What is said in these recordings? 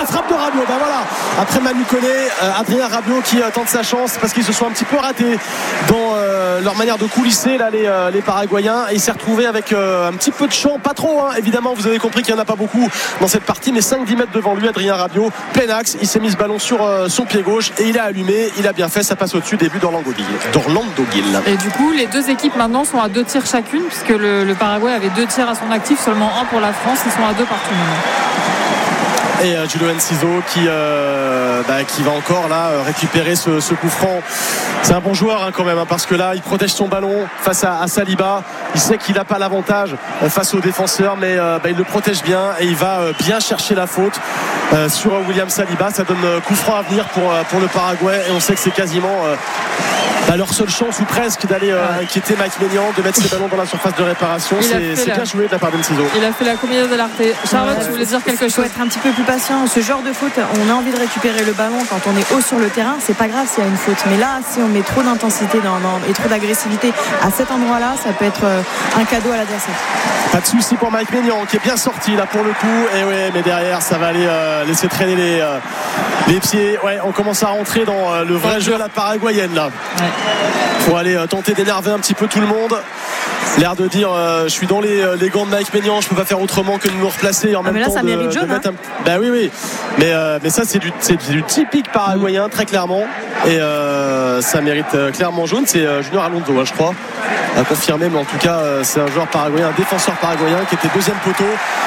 frappe de Rabiot. Ben voilà, après Manu Koné, Adrien Rabiot qui tente sa chance parce qu'ils se sont un petit peu ratés dans leur manière de coulisser là, les Paraguayens, et il s'est retrouvé avec un petit peu de champ, pas trop hein, évidemment, vous avez compris qu'il n'y en a pas beaucoup dans cette partie, mais 5-10 mètres devant lui, Adrien Rabiot, plein axe, il s'est mis ce ballon sur son pied gauche et il a allumé, il a bien fait, ça passe au-dessus, début d'Orlando Gil. Et du coup les deux équipes maintenant sont à 2 tirs chacune, puisque le Paraguay avait 2 tirs à son actif, seulement 1 pour la France, ils sont à 2 partout. Et Julio Enciso qui va encore là récupérer ce coup franc. C'est un bon joueur hein, quand même hein, parce que là il protège son ballon face à Saliba. Il sait qu'il n'a pas l'avantage face aux défenseurs, mais il le protège bien et il va bien chercher la faute sur William Saliba. Ça donne coup franc à venir pour le Paraguay, et on sait que c'est quasiment leur seule chance ou presque d'aller inquiéter Mike Maignan, de mettre ses ballons dans la surface de réparation. C'est bien joué de la part d'Enciso. Il a fait la combinaison de l'arte. Charlotte, tu voulais dire quelque chose? Il faut être un petit peu plus patient. Ce genre de faute, on a envie de récupérer le ballon quand on est haut sur le terrain, c'est pas grave s'il y a une faute, mais là si on met trop d'intensité et trop d'agressivité à cet endroit là, ça peut être un cadeau à l'adversaire. Pas de souci pour Mike Maignan qui est bien sorti là pour le coup, et ouais, mais derrière ça va aller laisser traîner les pieds. Ouais, on commence à rentrer dans le vrai jeu à la paraguayenne là. Pour aller tenter d'énerver un petit peu tout le monde. L'air de dire je suis dans les gants de Mike Maignan, je peux pas faire autrement que de me replacer en même mais là, temps ça mérite jaune, mettre oui, mais ça c'est du typique paraguayen très clairement, et ça mérite clairement jaune. C'est Junior Alonso je crois à confirmer, mais en tout cas c'est un joueur paraguayen, un défenseur paraguayen qui était deuxième poteau.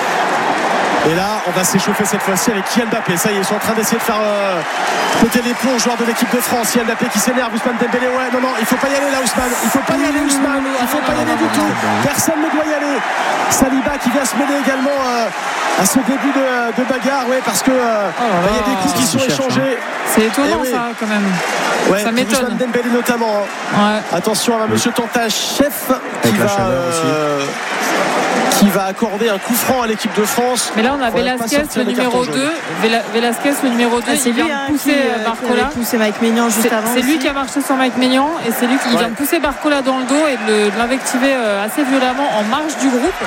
Et là, on va s'échauffer cette fois-ci avec Kylian Mbappé. Ça y est, ils sont en train d'essayer de faire péter les plombs, joueur de l'équipe de France. Kylian Mbappé qui s'énerve, Ousmane Dembélé. Ouais, non, il faut pas y aller là, Ousmane. Il faut pas y aller, Ousmane. Il faut pas y aller du tout. Personne ne doit y aller. Saliba qui vient se mêler également à ce début de bagarre. Ouais, parce que il y a des coups qui sont échangés. C'est étonnant ça, quand même. Ouais, ça m'étonne. Ousmane Dembélé notamment. Ouais. Attention à monsieur Tantachev qui va accorder un coup franc à l'équipe de France. Mais là on a Velasquez le numéro 2. Velasquez le numéro 2, il vient pousser Barcola. Pousser Mike Maignan juste avant. C'est lui qui a marché sur Mike Maignan, et c'est lui qui vient pousser Barcola dans le dos et de l'invectiver assez violemment en marge du groupe.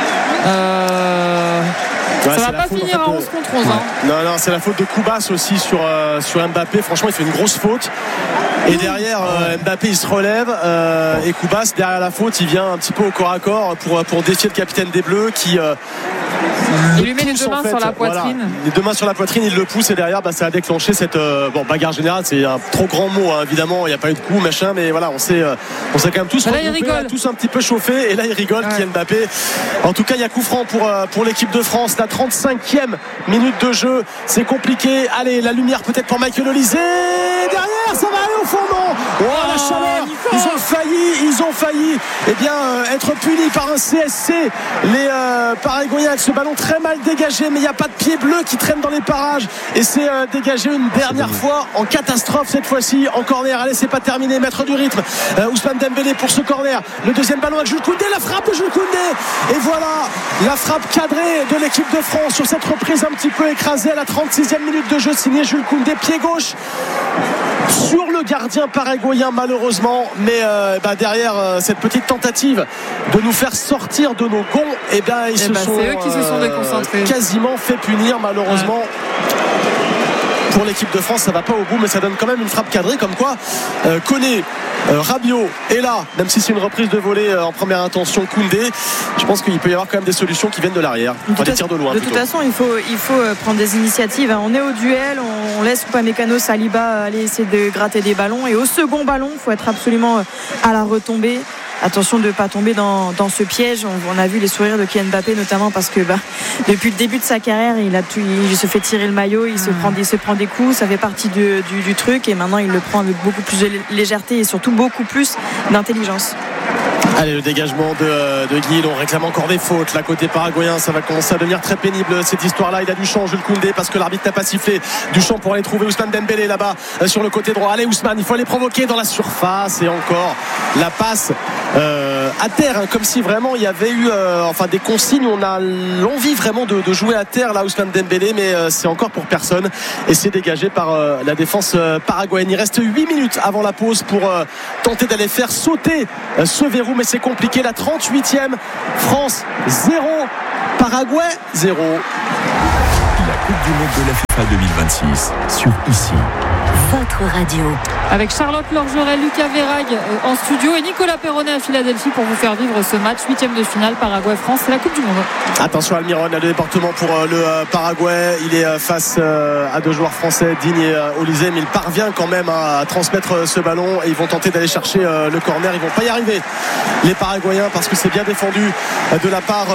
Ça va pas finir à 11 contre 11 hein. Non, c'est la faute de Koubas aussi sur Mbappé. Franchement il fait une grosse faute. Et derrière Mbappé il se relève et Koubas derrière la faute il vient un petit peu au corps à corps pour défier le capitaine des Bleus qui il lui met les deux mains sur la poitrine. Voilà. Les deux mains sur la poitrine, il le pousse, et derrière ça a déclenché cette bagarre générale. C'est un trop grand mot hein, évidemment, il n'y a pas eu de coup machin, mais voilà, on s'est quand même tous tous un petit peu chauffés, et là il rigole Kylian Mbappé. En tout cas il y a coup franc pour l'équipe de France, la 35e minute de jeu. C'est compliqué, allez la lumière peut-être pour Michael Olise, derrière ça va aller au fond, non. La chaleur, ils ont failli être punis par un CSC, les Paraguayens, avec ce ballon très mal dégagé, mais il n'y a pas de pied bleu qui traîne dans les parages, et c'est dégagé une dernière fois en catastrophe cette fois-ci en corner. Allez, c'est pas terminé, maître du rythme Ousmane Dembélé pour ce corner, le deuxième ballon avec Jules Koundé, la frappe de Jules Koundé, et voilà la frappe cadrée de l'équipe de France sur cette reprise un petit peu écrasée à la 36e minute de jeu, signé Jules Koundé, pied gauche sur le gardien paraguayen malheureusement, mais derrière cette petite tentative de nous faire sortir de nos gonds, c'est eux qui se sont déconcentrés, quasiment fait punir malheureusement. Pour l'équipe de France ça va pas au bout, mais ça donne quand même une frappe cadrée, comme quoi Koné, Rabiot est là, même si c'est une reprise de volée en première intention. Koundé, je pense qu'il peut y avoir quand même des solutions qui viennent de l'arrière, des tirs de loin. De toute façon il faut prendre des initiatives, on est au duel, on laisse Upamecano, Saliba aller essayer de gratter des ballons, et au second ballon il faut être absolument à la retombée. Attention de ne pas tomber dans ce piège. On a vu les sourires de Kylian Mbappé notamment, parce que depuis le début de sa carrière il se fait tirer le maillot, il se prend des coups, ça fait partie du truc, et maintenant il le prend avec beaucoup plus de légèreté et surtout beaucoup plus d'intelligence. Allez, le dégagement de Gil, on réclame encore des fautes là côté paraguayen, ça va commencer à devenir très pénible cette histoire là. Il a du champ Jules Koundé, parce que l'arbitre n'a pas sifflé, du champ pour aller trouver Ousmane Dembélé là-bas sur le côté droit. Allez Ousmane, il faut aller provoquer dans la surface, et encore la passe à terre, comme si vraiment il y avait eu des consignes. On a l'envie vraiment de jouer à terre là, Ousmane Dembélé, mais c'est encore pour personne, et c'est dégagé par la défense paraguayenne. Il reste 8 minutes avant la pause pour tenter d'aller faire sauter ce verrou, mais c'est compliqué. La 38e, France 0, Paraguay 0. La Coupe du monde de la FIFA 2026 sur ICI. Votre radio. Avec Charlotte Lorgerel, Lucas Verrag en studio et Nicolas Perronnet à Philadelphie pour vous faire vivre ce match 8e de finale Paraguay-France, c'est la Coupe du Monde. Attention Almiron, le déportement pour le Paraguay, il est face à deux joueurs français, Digne et Olysée, mais il parvient quand même à transmettre ce ballon et ils vont tenter d'aller chercher le corner, ils vont pas y arriver les Paraguayens parce que c'est bien défendu de la part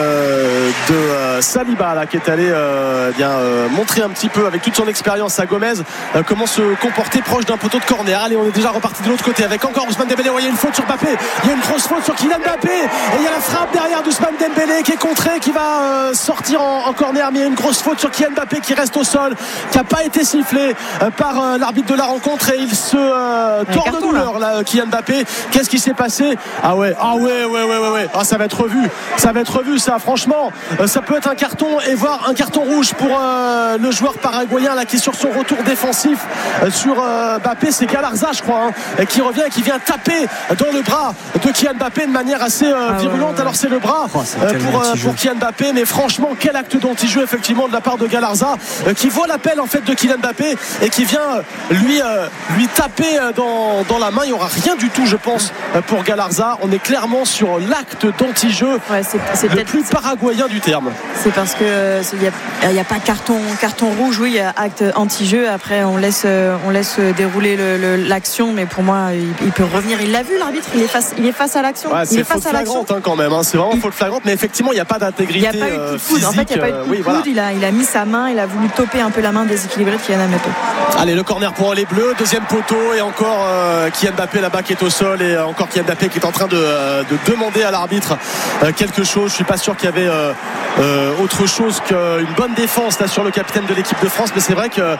de Saliba là, qui est allé montrer un petit peu avec toute son expérience à Gomez comment se comporter proche d'un poteau de corner. Allez, on est déjà reparti de l'autre côté avec encore Ousmane Dembélé. Il y a une faute sur Mbappé, il y a une grosse faute sur Kylian Mbappé et il y a la frappe derrière d'Ousmane Dembélé qui est contrée, qui va sortir en corner, mais il y a une grosse faute sur Kylian Mbappé qui reste au sol, qui n'a pas été sifflé par l'arbitre de la rencontre et il se tord de douleur là, Kylian Mbappé. Qu'est-ce qui s'est passé? Ah ouais, ça va être revu ça, franchement ça peut être un carton et voire un carton rouge pour le joueur paraguayen là qui est sur son retour défensif sur Mbappé. C'est Galarza je crois qui revient et qui vient taper dans le bras de Kylian Mbappé de manière assez virulente. Alors c'est le bras pour Kylian Mbappé, mais franchement quel acte d'anti-jeu effectivement de la part de Galarza qui voit l'appel en fait de Kylian Mbappé et qui vient lui taper dans la main. Il n'y aura rien du tout je pense pour Galarza. On est clairement sur l'acte d'anti-jeu le plus paraguayen du terme. C'est parce que il n'y a pas carton rouge, oui, il y a acte anti-jeu. Après on laisse dérouler l'action, mais pour moi il peut revenir. Il l'a vu l'arbitre, il est face à l'action. Ouais, c'est faute flagrante quand même, c'est vraiment faute flagrante, mais effectivement il n'y a pas d'intégrité physique. Il n'y a pas eu de coup de coude. En fait il n'y a pas eu de coup de coude. Il a mis sa main, il a voulu toper un peu la main déséquilibrée de Kylian Mbappé. Allez, le corner pour les Bleus, deuxième poteau et encore Kylian Mbappé là-bas qui est au sol et encore Kylian Mbappé qui est en train de demander à l'arbitre quelque chose. Je suis pas sûr qu'il y avait autre chose qu'une bonne défense là sur le capitaine de l'équipe de France, mais c'est vrai que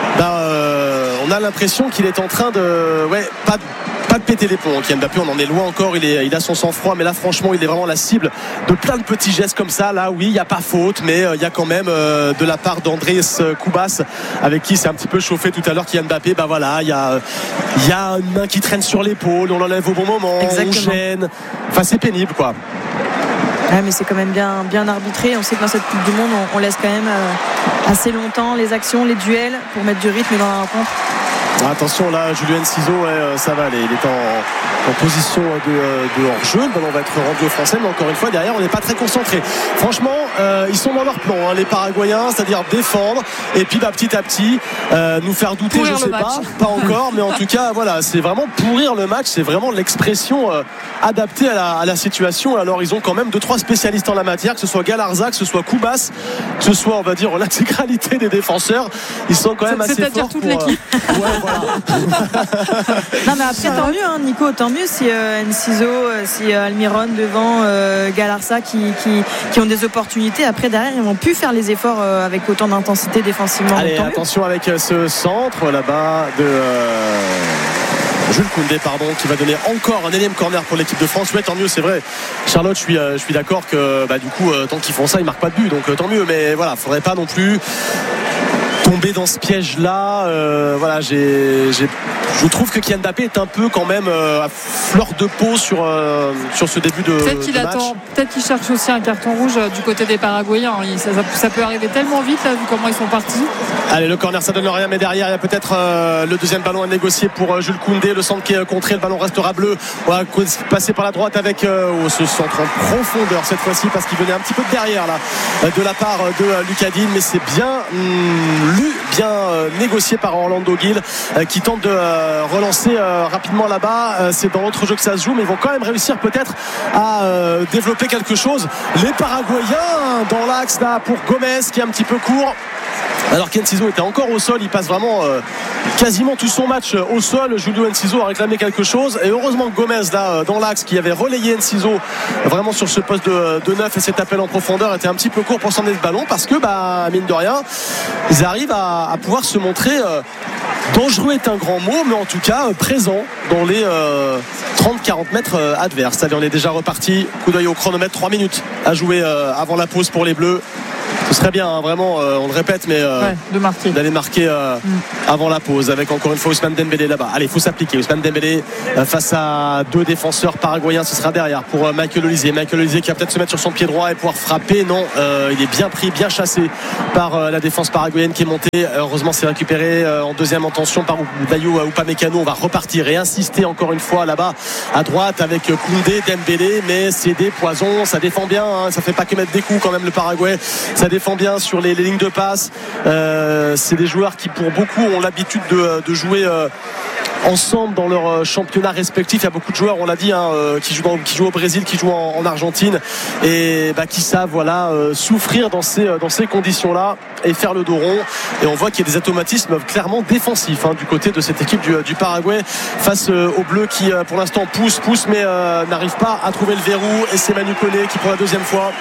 on a l'impression qu'il est en train de pas de péter les plombs. Kylian Mbappé, on en est loin encore, il a son sang-froid, mais là franchement il est vraiment la cible de plein de petits gestes comme ça. Là oui, il n'y a pas faute, mais il y a quand même de la part d'Andrés Cubas avec qui c'est un petit peu chauffé tout à l'heure Kylian Mbappé. Il y a une main qui traîne sur l'épaule, on l'enlève au bon moment. Exactement. On gêne, enfin c'est pénible quoi. Ouais, mais c'est quand même bien arbitré. On sait que dans cette Coupe du Monde on laisse quand même assez longtemps les actions, les duels pour mettre du rythme dans la rencontre. Attention là, Julien Ciseaux, ça va aller. Il est en position de hors-jeu. Le ballon va être rendu aux Français, mais encore une fois derrière on n'est pas très concentré. Franchement ils sont dans leur plan les Paraguayens, c'est-à-dire défendre et puis petit à petit nous faire douter. Pourrir je sais pas encore, mais en tout cas voilà, c'est vraiment pourrir le match. C'est vraiment l'expression adaptée à la situation. Alors ils ont quand même 2-3 spécialistes en la matière, que ce soit Galarza, que ce soit Cubas, que ce soit on va dire l'intégralité des défenseurs. Ils sont quand même assez forts toute l'équipe. Non mais après tant mieux Nico, tant mieux si Enciso, si Almiron devant Galarza qui ont des opportunités. Après derrière ils vont plus faire les efforts avec autant d'intensité défensivement. Allez, attention avec ce centre là-bas de Jules Koundé qui va donner encore un énième corner pour l'équipe de France. Ouais, tant mieux, c'est vrai Charlotte, je suis d'accord que du coup tant qu'ils font ça ils marquent pas de but, donc tant mieux, mais voilà, faudrait pas non plus tomber dans ce piège là. Je trouve que Kylian Mbappé est un peu quand même à fleur de peau sur ce début de match. Peut-être qu'il cherche aussi un carton rouge du côté des Paraguayens. Ça peut arriver tellement vite là, vu comment ils sont partis. Allez, le corner ça donne rien, mais derrière il y a peut-être le deuxième ballon à négocier pour Jules Koundé. Le centre qui est contré, le ballon restera bleu. On va passer par la droite avec ce centre en profondeur cette fois-ci, parce qu'il venait un petit peu de derrière là de la part de Lucas Digne, mais c'est bien négocié par Orlando Gil qui tente de relancer rapidement là-bas. C'est dans l'autre jeu que ça se joue, mais ils vont quand même réussir peut-être à développer quelque chose. Les Paraguayens dans l'axe là pour Gomez qui est un petit peu court. Alors qu'Enciso était encore au sol, il passe vraiment quasiment tout son match au sol. Julio Enciso a réclamé quelque chose et heureusement Gomez là dans l'axe qui avait relayé Enciso vraiment sur ce poste de 9 et cet appel en profondeur était un petit peu court pour s'emmener le ballon, parce que mine de rien ils arrivent à pouvoir se montrer dangereux est un grand mot, mais en tout cas présent dans les 30-40 mètres adverses. Allez, on est déjà reparti, coup d'œil au chronomètre, 3 minutes à jouer avant la pause pour les Bleus. Ce serait bien, hein, vraiment, on le répète, mais d'aller marquer avant la pause avec encore une fois Ousmane Dembélé là-bas. Allez, il faut s'appliquer. Ousmane Dembélé face à 2 défenseurs paraguayens, ce sera derrière pour Michael Olise. Michael Olise qui va peut-être se mettre sur son pied droit et pouvoir frapper. Non, il est bien pris, bien chassé par la défense paraguayenne qui est montée. Heureusement, c'est récupéré en deuxième intention par Dayo Upamecano. On va repartir et insister encore une fois là-bas à droite avec Koundé, Dembélé, mais c'est des poisons, ça défend bien, hein, ça fait pas que mettre des coups quand même le Paraguay, ça défend bien sur les lignes de passe. C'est des joueurs qui pour beaucoup ont l'habitude de jouer ensemble dans leur championnat respectif. Il y a beaucoup de joueurs, on l'a dit, hein, qui jouent au Brésil, qui jouent en Argentine et qui savent souffrir dans ces conditions-là et faire le dos rond. Et on voit qu'il y a des automatismes clairement défensifs du côté de cette équipe du Paraguay face aux Bleus qui pour l'instant pousse mais n'arrive pas à trouver le verrou. Et c'est Manu Koné qui pour la deuxième fois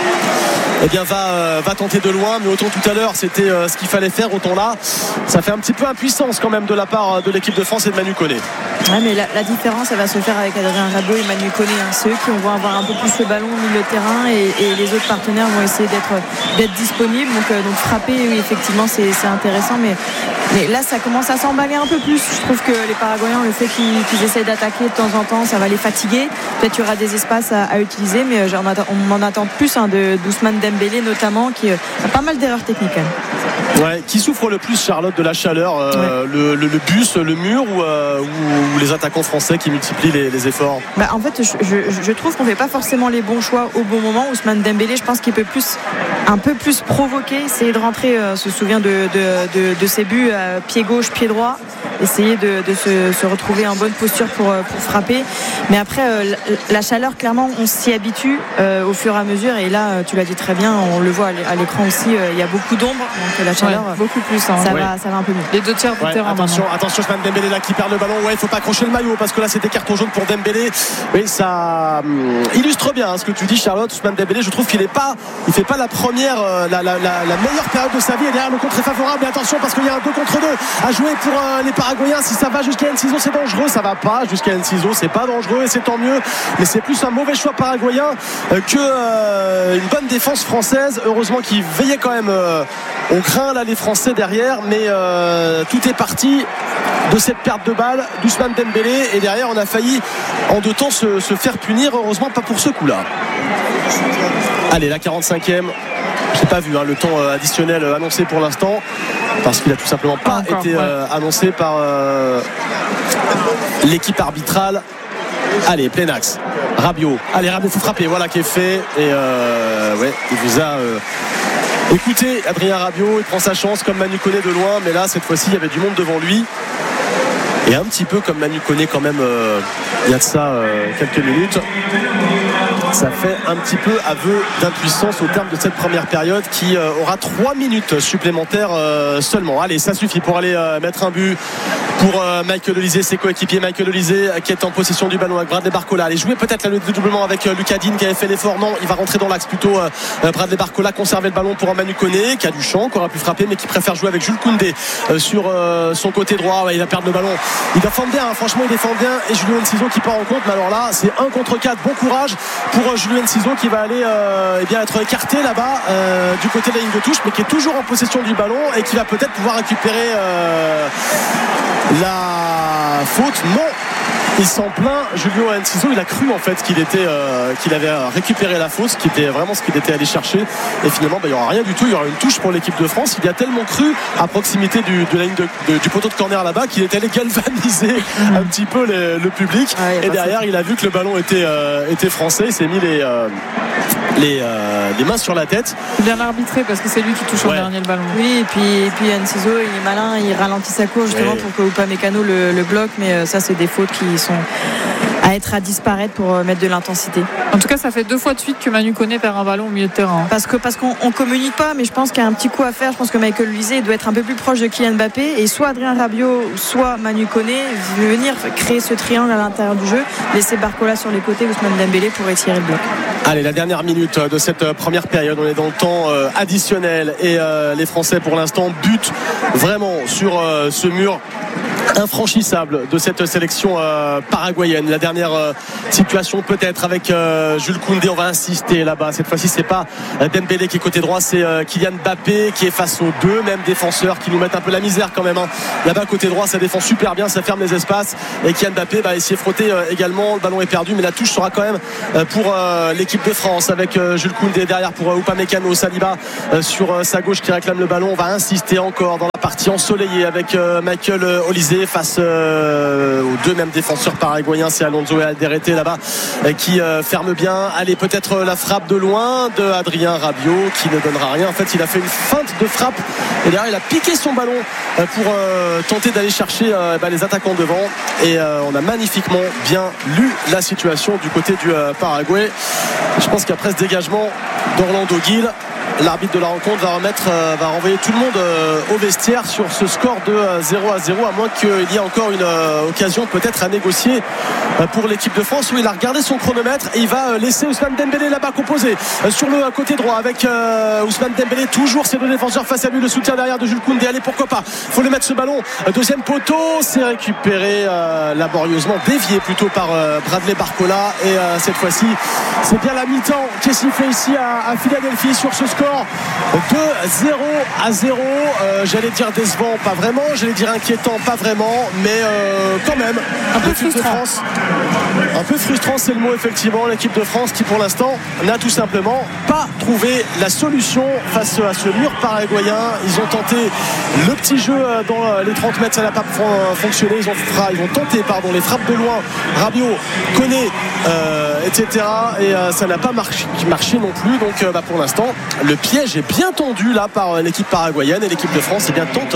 va tenter de loin, mais autant tout à l'heure c'était ce qu'il fallait faire, autant là ça fait un petit peu impuissance quand même de la part de l'équipe de France et de Manu Koné. Ouais, mais la différence elle va se faire avec Adrien Rabiot et Manu Koné, ceux qui vont avoir un peu plus le ballon au milieu de terrain et les autres partenaires vont essayer d'être disponibles, donc frapper, oui, effectivement c'est intéressant, mais là ça commence à s'emballer un peu plus. Je trouve que les Paraguayens, le fait qu'ils essaient d'attaquer de temps en temps, ça va les fatiguer. Peut-être qu'il y aura des espaces à utiliser, mais on m'en attend plus d'Ousmane Dembélé notamment, qui a pas mal d'erreurs techniques quand même. Ouais, qui souffre le plus, Charlotte, de la chaleur, le bus, le mur ou les attaquants français qui multiplient les efforts? En fait je trouve qu'on fait pas forcément les bons choix au bon moment. Ousmane Dembélé, je pense qu'il peut un peu plus provoquer, essayer de rentrer, se souvient de ses buts pied gauche, pied droit, essayer de se retrouver en bonne posture pour frapper, mais après la chaleur, clairement on s'y habitue au fur et à mesure, et là tu l'as dit très bien, on le voit à l'écran aussi, il y a beaucoup d'ombre, donc la chaleur beaucoup plus, ça va un peu mieux. Les 2 tiers du terrain. Attention Ousmane Dembélé là qui perd le ballon, il faut pas accrocher le maillot parce que là c'était carton jaune pour Dembélé. Oui, ça illustre bien ce que tu dis, Charlotte. Ousmane Dembélé, je trouve qu'il fait pas la première la meilleure période de sa vie, et derrière le contre est favorable, mais attention parce qu'il y a un 2 contre 2 à jouer pour les Paraguayens. Si ça va jusqu'à Enciso, c'est dangereux, ça va pas jusqu'à Enciso, c'est pas dangereux et c'est tant mieux, mais c'est plus un mauvais choix paraguayen que une bonne défense française. Heureusement qu'ils veillaient quand même au grain là les Français derrière, mais tout est parti de cette perte de balle d'Ousmane Dembélé, et derrière on a failli en 2 temps se faire punir. Heureusement pas pour ce coup là. Allez, la 45e, j'ai pas vu le temps additionnel annoncé pour l'instant parce qu'il a tout simplement pas été annoncé par l'équipe arbitrale. Allez, plein axe, Rabiot, faut frapper, voilà qui est fait, et il vous a écoutez, Adrien Rabiot, il prend sa chance comme Manu Koné de loin, mais là cette fois-ci il y avait du monde devant lui, et un petit peu comme Manu Koné quand même il y a de ça quelques minutes. Ça fait un petit peu aveu d'impuissance au terme de cette première période qui aura 3 minutes supplémentaires seulement. Allez, ça suffit pour aller mettre un but pour Michael Olise, ses coéquipiers. Michael Olise qui est en possession du ballon avec Bradley Barcola. Allez, jouer peut-être le doublement avec Lucas Digne qui avait fait l'effort. Non, il va rentrer dans l'axe plutôt. Bradley Barcola conserver le ballon pour Manu Koné qui a du champ, qui aura pu frapper, mais qui préfère jouer avec Jules Koundé sur son côté droit. Il va perdre le ballon. Il défend bien, franchement il défend bien, et Julio Enciso qui part en compte, mais alors là c'est 1 contre 4. Bon courage pour Julio Enciso qui va aller être écarté là-bas du côté de la ligne de touche, mais qui est toujours en possession du ballon et qui va peut-être pouvoir récupérer la faute. Non, il s'en plaint, Julio Enciso, il a cru en fait qu'il avait récupéré la faute, ce qui était vraiment ce qu'il était allé chercher, et finalement il n'y aura rien du tout, il y aura une touche pour l'équipe de France. Il y a tellement cru à proximité de la ligne du poteau de corner là-bas qu'il est allé galvaniser un petit peu le public, et derrière il a vu que le ballon était français, il s'est mis les mains sur la tête. C'est bien arbitré parce que c'est lui qui touche en dernier le ballon. Oui, et puis Enciso il est malin, il ralentit sa course justement pour que Upamecano le bloque, mais ça c'est des fautes qui sont à être à disparaître pour mettre de l'intensité. En tout cas, ça fait 2 fois de suite que Manu Koné perd un ballon au milieu de terrain. Parce qu'on communique pas, mais je pense qu'il y a un petit coup à faire. Je pense que Michael Olise doit être un peu plus proche de Kylian Mbappé, et soit Adrien Rabiot, soit Manu Koné venir créer ce triangle à l'intérieur du jeu, laisser Barcola sur les côtés, Ousmane Dembélé pour étirer le bloc. Allez, la dernière minute de cette première période, on est dans le temps additionnel, et les Français pour l'instant butent vraiment sur ce mur infranchissable de cette sélection paraguayenne. La dernière situation peut-être avec Jules Koundé, on va insister là-bas. Cette fois-ci, c'est pas Dembélé qui est côté droit, c'est Kylian Mbappé qui est face aux deux mêmes défenseurs qui nous mettent un peu la misère quand même. Là-bas côté droit, ça défend super bien, ça ferme les espaces. Et Kylian Mbappé va essayer de frotter également. Le ballon est perdu, mais la touche sera quand même pour l'équipe de France avec Jules Koundé derrière pour Upamecano. Saliba sur sa gauche qui réclame le ballon. On va insister encore dans la partie ensoleillée avec Michael Olise face aux deux mêmes défenseurs paraguayens. C'est Alonso et Alderete là-bas qui ferme bien. Allez, peut-être la frappe de loin de Adrien Rabiot qui ne donnera rien. En fait, il a fait une feinte de frappe et derrière il a piqué son ballon pour tenter d'aller chercher les attaquants devant. Et on a magnifiquement bien lu la situation du côté du Paraguay. Je pense qu'après ce dégagement d'Orlando Gil, l'arbitre de la rencontre va renvoyer tout le monde au vestiaire sur ce score de 0-0, à moins qu'il y ait encore une occasion peut-être à négocier pour l'équipe de France, où il a regardé son chronomètre et il va laisser Ousmane Dembélé là-bas composé sur le côté droit avec Ousmane Dembélé, toujours ses deux défenseurs face à lui, le soutien derrière de Jules Koundé. Allez, pourquoi pas, il faut le mettre ce ballon, deuxième poteau, c'est récupéré laborieusement, dévié plutôt par Bradley Barcola, et cette fois-ci c'est bien la mi-temps qui est sifflée ici à Philadelphie sur ce score de 0-0. J'allais dire décevant, pas vraiment, j'allais dire inquiétant, pas vraiment, mais quand même un peu frustrant. Un peu frustrant, c'est le mot effectivement. L'équipe de France qui pour l'instant n'a tout simplement pas trouvé la solution face à ce mur paraguayen. Ils ont tenté le petit jeu dans les 30 mètres, ça n'a pas fonctionné. Ils ont tenté les frappes de loin, Rabiot, Koné, etc. Et ça n'a pas marché non plus. Donc pour l'instant, le piège est bien tendu là par l'équipe paraguayenne, et l'équipe de France tente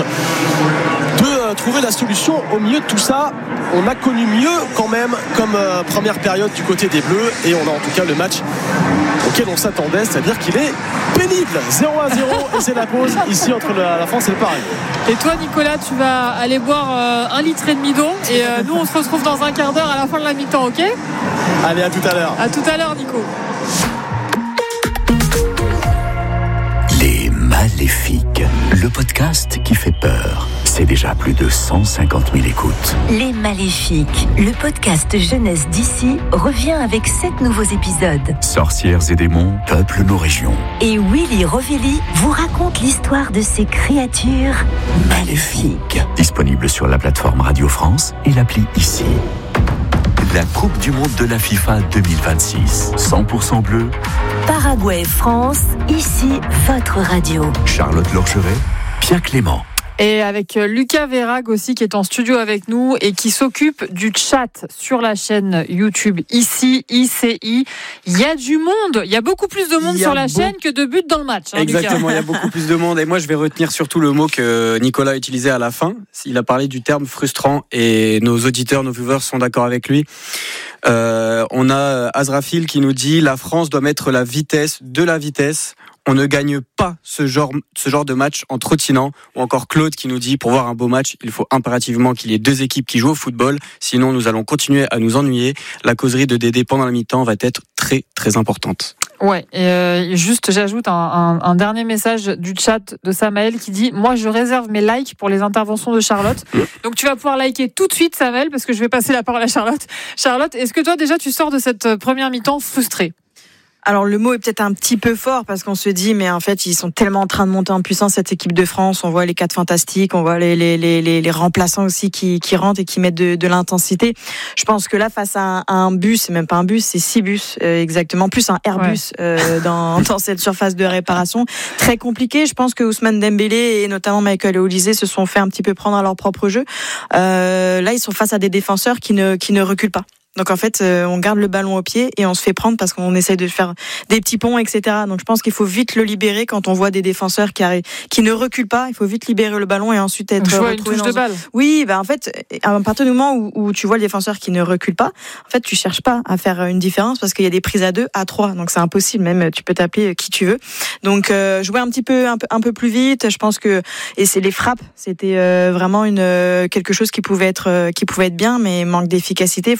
de trouver la solution au milieu de tout ça. On a connu mieux quand même comme première période du côté des Bleus, et on a en tout cas le match auquel on s'attendait, c'est-à-dire qu'il est pénible. 0-0 et c'est la pause ici entre la France et le Paraguay. Et toi Nicolas, tu vas aller boire 1,5 litre d'eau, et nous on se retrouve dans un quart d'heure à la fin de la mi-temps, ok ? Allez, à tout à l'heure. À tout à l'heure Nico. Les Maléfiques, le podcast qui fait peur. C'est déjà plus de 150 000 écoutes. Les Maléfiques, le podcast jeunesse d'ici, revient avec 7 nouveaux épisodes. Sorcières et démons peuplent nos régions. Et Willy Rovelli vous raconte l'histoire de ces créatures maléfiques. Disponible sur la plateforme Radio France et l'appli ICI. La Coupe du Monde de la FIFA 2026. 100% bleu. Paraguay-France, ici votre radio. Charlotte Lorcheret, Pierre Clément. Et avec Lucas Verag aussi qui est en studio avec nous et qui s'occupe du chat sur la chaîne YouTube ici, ICI. Il y a du monde, il y a beaucoup plus de monde sur la chaîne que de buts dans le match. Exactement, Lucas. il y a beaucoup plus de monde, et moi je vais retenir surtout le mot que Nicolas a utilisé à la fin. Il a parlé du terme frustrant, et nos auditeurs, nos viewers sont d'accord avec lui. On a Azrafil qui nous dit: la France doit mettre la vitesse. On ne gagne pas ce genre de match en trottinant. Ou encore Claude qui nous dit: pour voir un beau match, il faut impérativement qu'il y ait deux équipes qui jouent au football. Sinon, nous allons continuer à nous ennuyer. La causerie de Dédé pendant la mi-temps va être très, très importante. Ouais, et juste j'ajoute un dernier message du chat de Samaël qui dit: moi je réserve mes likes pour les interventions de Charlotte. Donc tu vas pouvoir liker tout de suite Samaël, parce que je vais passer la parole à Charlotte. Charlotte, est-ce que toi déjà tu sors de cette première mi-temps frustrée ? Alors le mot est peut-être un petit peu fort, parce qu'on se dit mais en fait ils sont tellement en train de monter en puissance, cette équipe de France. On voit les 4 fantastiques, on voit les remplaçants aussi qui rentrent et qui mettent de l'intensité. Je pense que là, face à un bus, c'est même pas un bus, c'est 6 bus exactement, plus un Airbus dans cette surface de réparation, très compliqué. Je pense que Ousmane Dembélé et notamment Michael Olise se sont fait un petit peu prendre à leur propre jeu. Là ils sont face à des défenseurs qui ne reculent pas. Donc en fait, on garde le ballon au pied et on se fait prendre parce qu'on essaye de faire des petits ponts, etc. Donc je pense qu'il faut vite le libérer quand on voit des défenseurs qui ne reculent pas. Il faut vite libérer le ballon et ensuite être retrouvé dans une balle. Oui, en fait, à partir du moment où tu vois le défenseur qui ne recule pas, en fait, tu cherches pas à faire une différence, parce qu'il y a des prises à 2, à 3. Donc c'est impossible. Même tu peux t'appeler qui tu veux. Donc jouer un peu plus vite. Je pense que c'est les frappes. C'était vraiment quelque chose qui pouvait être bien, mais manque d'efficacité. Il faut un peu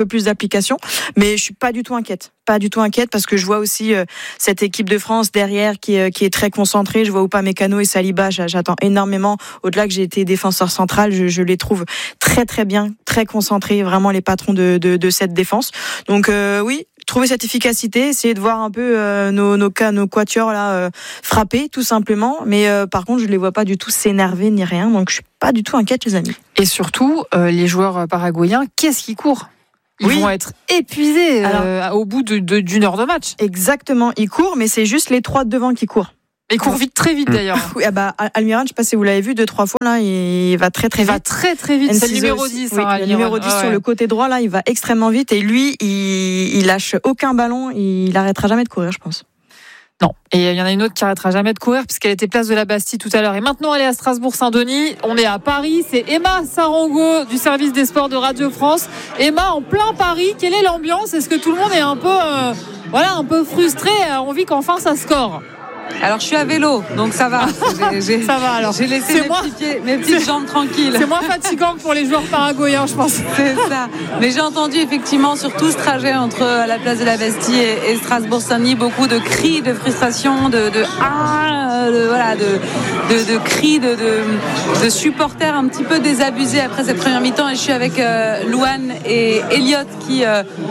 plus d'application. Mais je suis pas du tout inquiète parce que je vois aussi cette équipe de France derrière qui est très concentrée. Je vois Upamecano et Saliba, j'attends énormément. Au-delà que j'ai été défenseur central, je les trouve très très bien, très concentrés, vraiment les patrons de cette défense. Donc oui, trouver cette efficacité, essayer de voir un peu nos quatuors là frapper tout simplement. Mais par contre, je les vois pas du tout s'énerver ni rien. Donc je suis pas du tout inquiète, les amis. Et surtout, les joueurs paraguayens, qu'est-ce qui court ? Ils vont être épuisés au bout d'une heure de match. Exactement, ils courent, mais c'est juste les 3 de devant qui courent. Il court vite, très vite d'ailleurs. Oui, Almiron, je sais pas si vous l'avez vu 2-3 fois là, il va très vite. Il va très très vite. C'est le numéro 10. Le numéro 10 sur le côté droit là, il va extrêmement vite et lui, il lâche aucun ballon, il arrêtera jamais de courir, je pense. Non. Et il y en a une autre qui arrêtera jamais de courir puisqu'elle était place de la Bastille tout à l'heure. Et maintenant, elle est à Strasbourg-Saint-Denis. On est à Paris. C'est Emma Sarango du service des sports de Radio France. Emma, en plein Paris, quelle est l'ambiance ? Est-ce que tout le monde est un peu frustré, a envie qu'enfin ça score ? Alors je suis à vélo, donc ça va. Ça va alors. J'ai laissé mes petites jambes tranquilles. C'est moins fatigant que pour les joueurs paraguayens, je pense. C'est ça. Mais j'ai entendu effectivement sur tout ce trajet entre la place de la Bastille et Strasbourg-Saint-Denis beaucoup de cris de frustration, de cris de supporters un petit peu désabusés après cette première mi-temps. Et je suis avec Louane et Elliot qui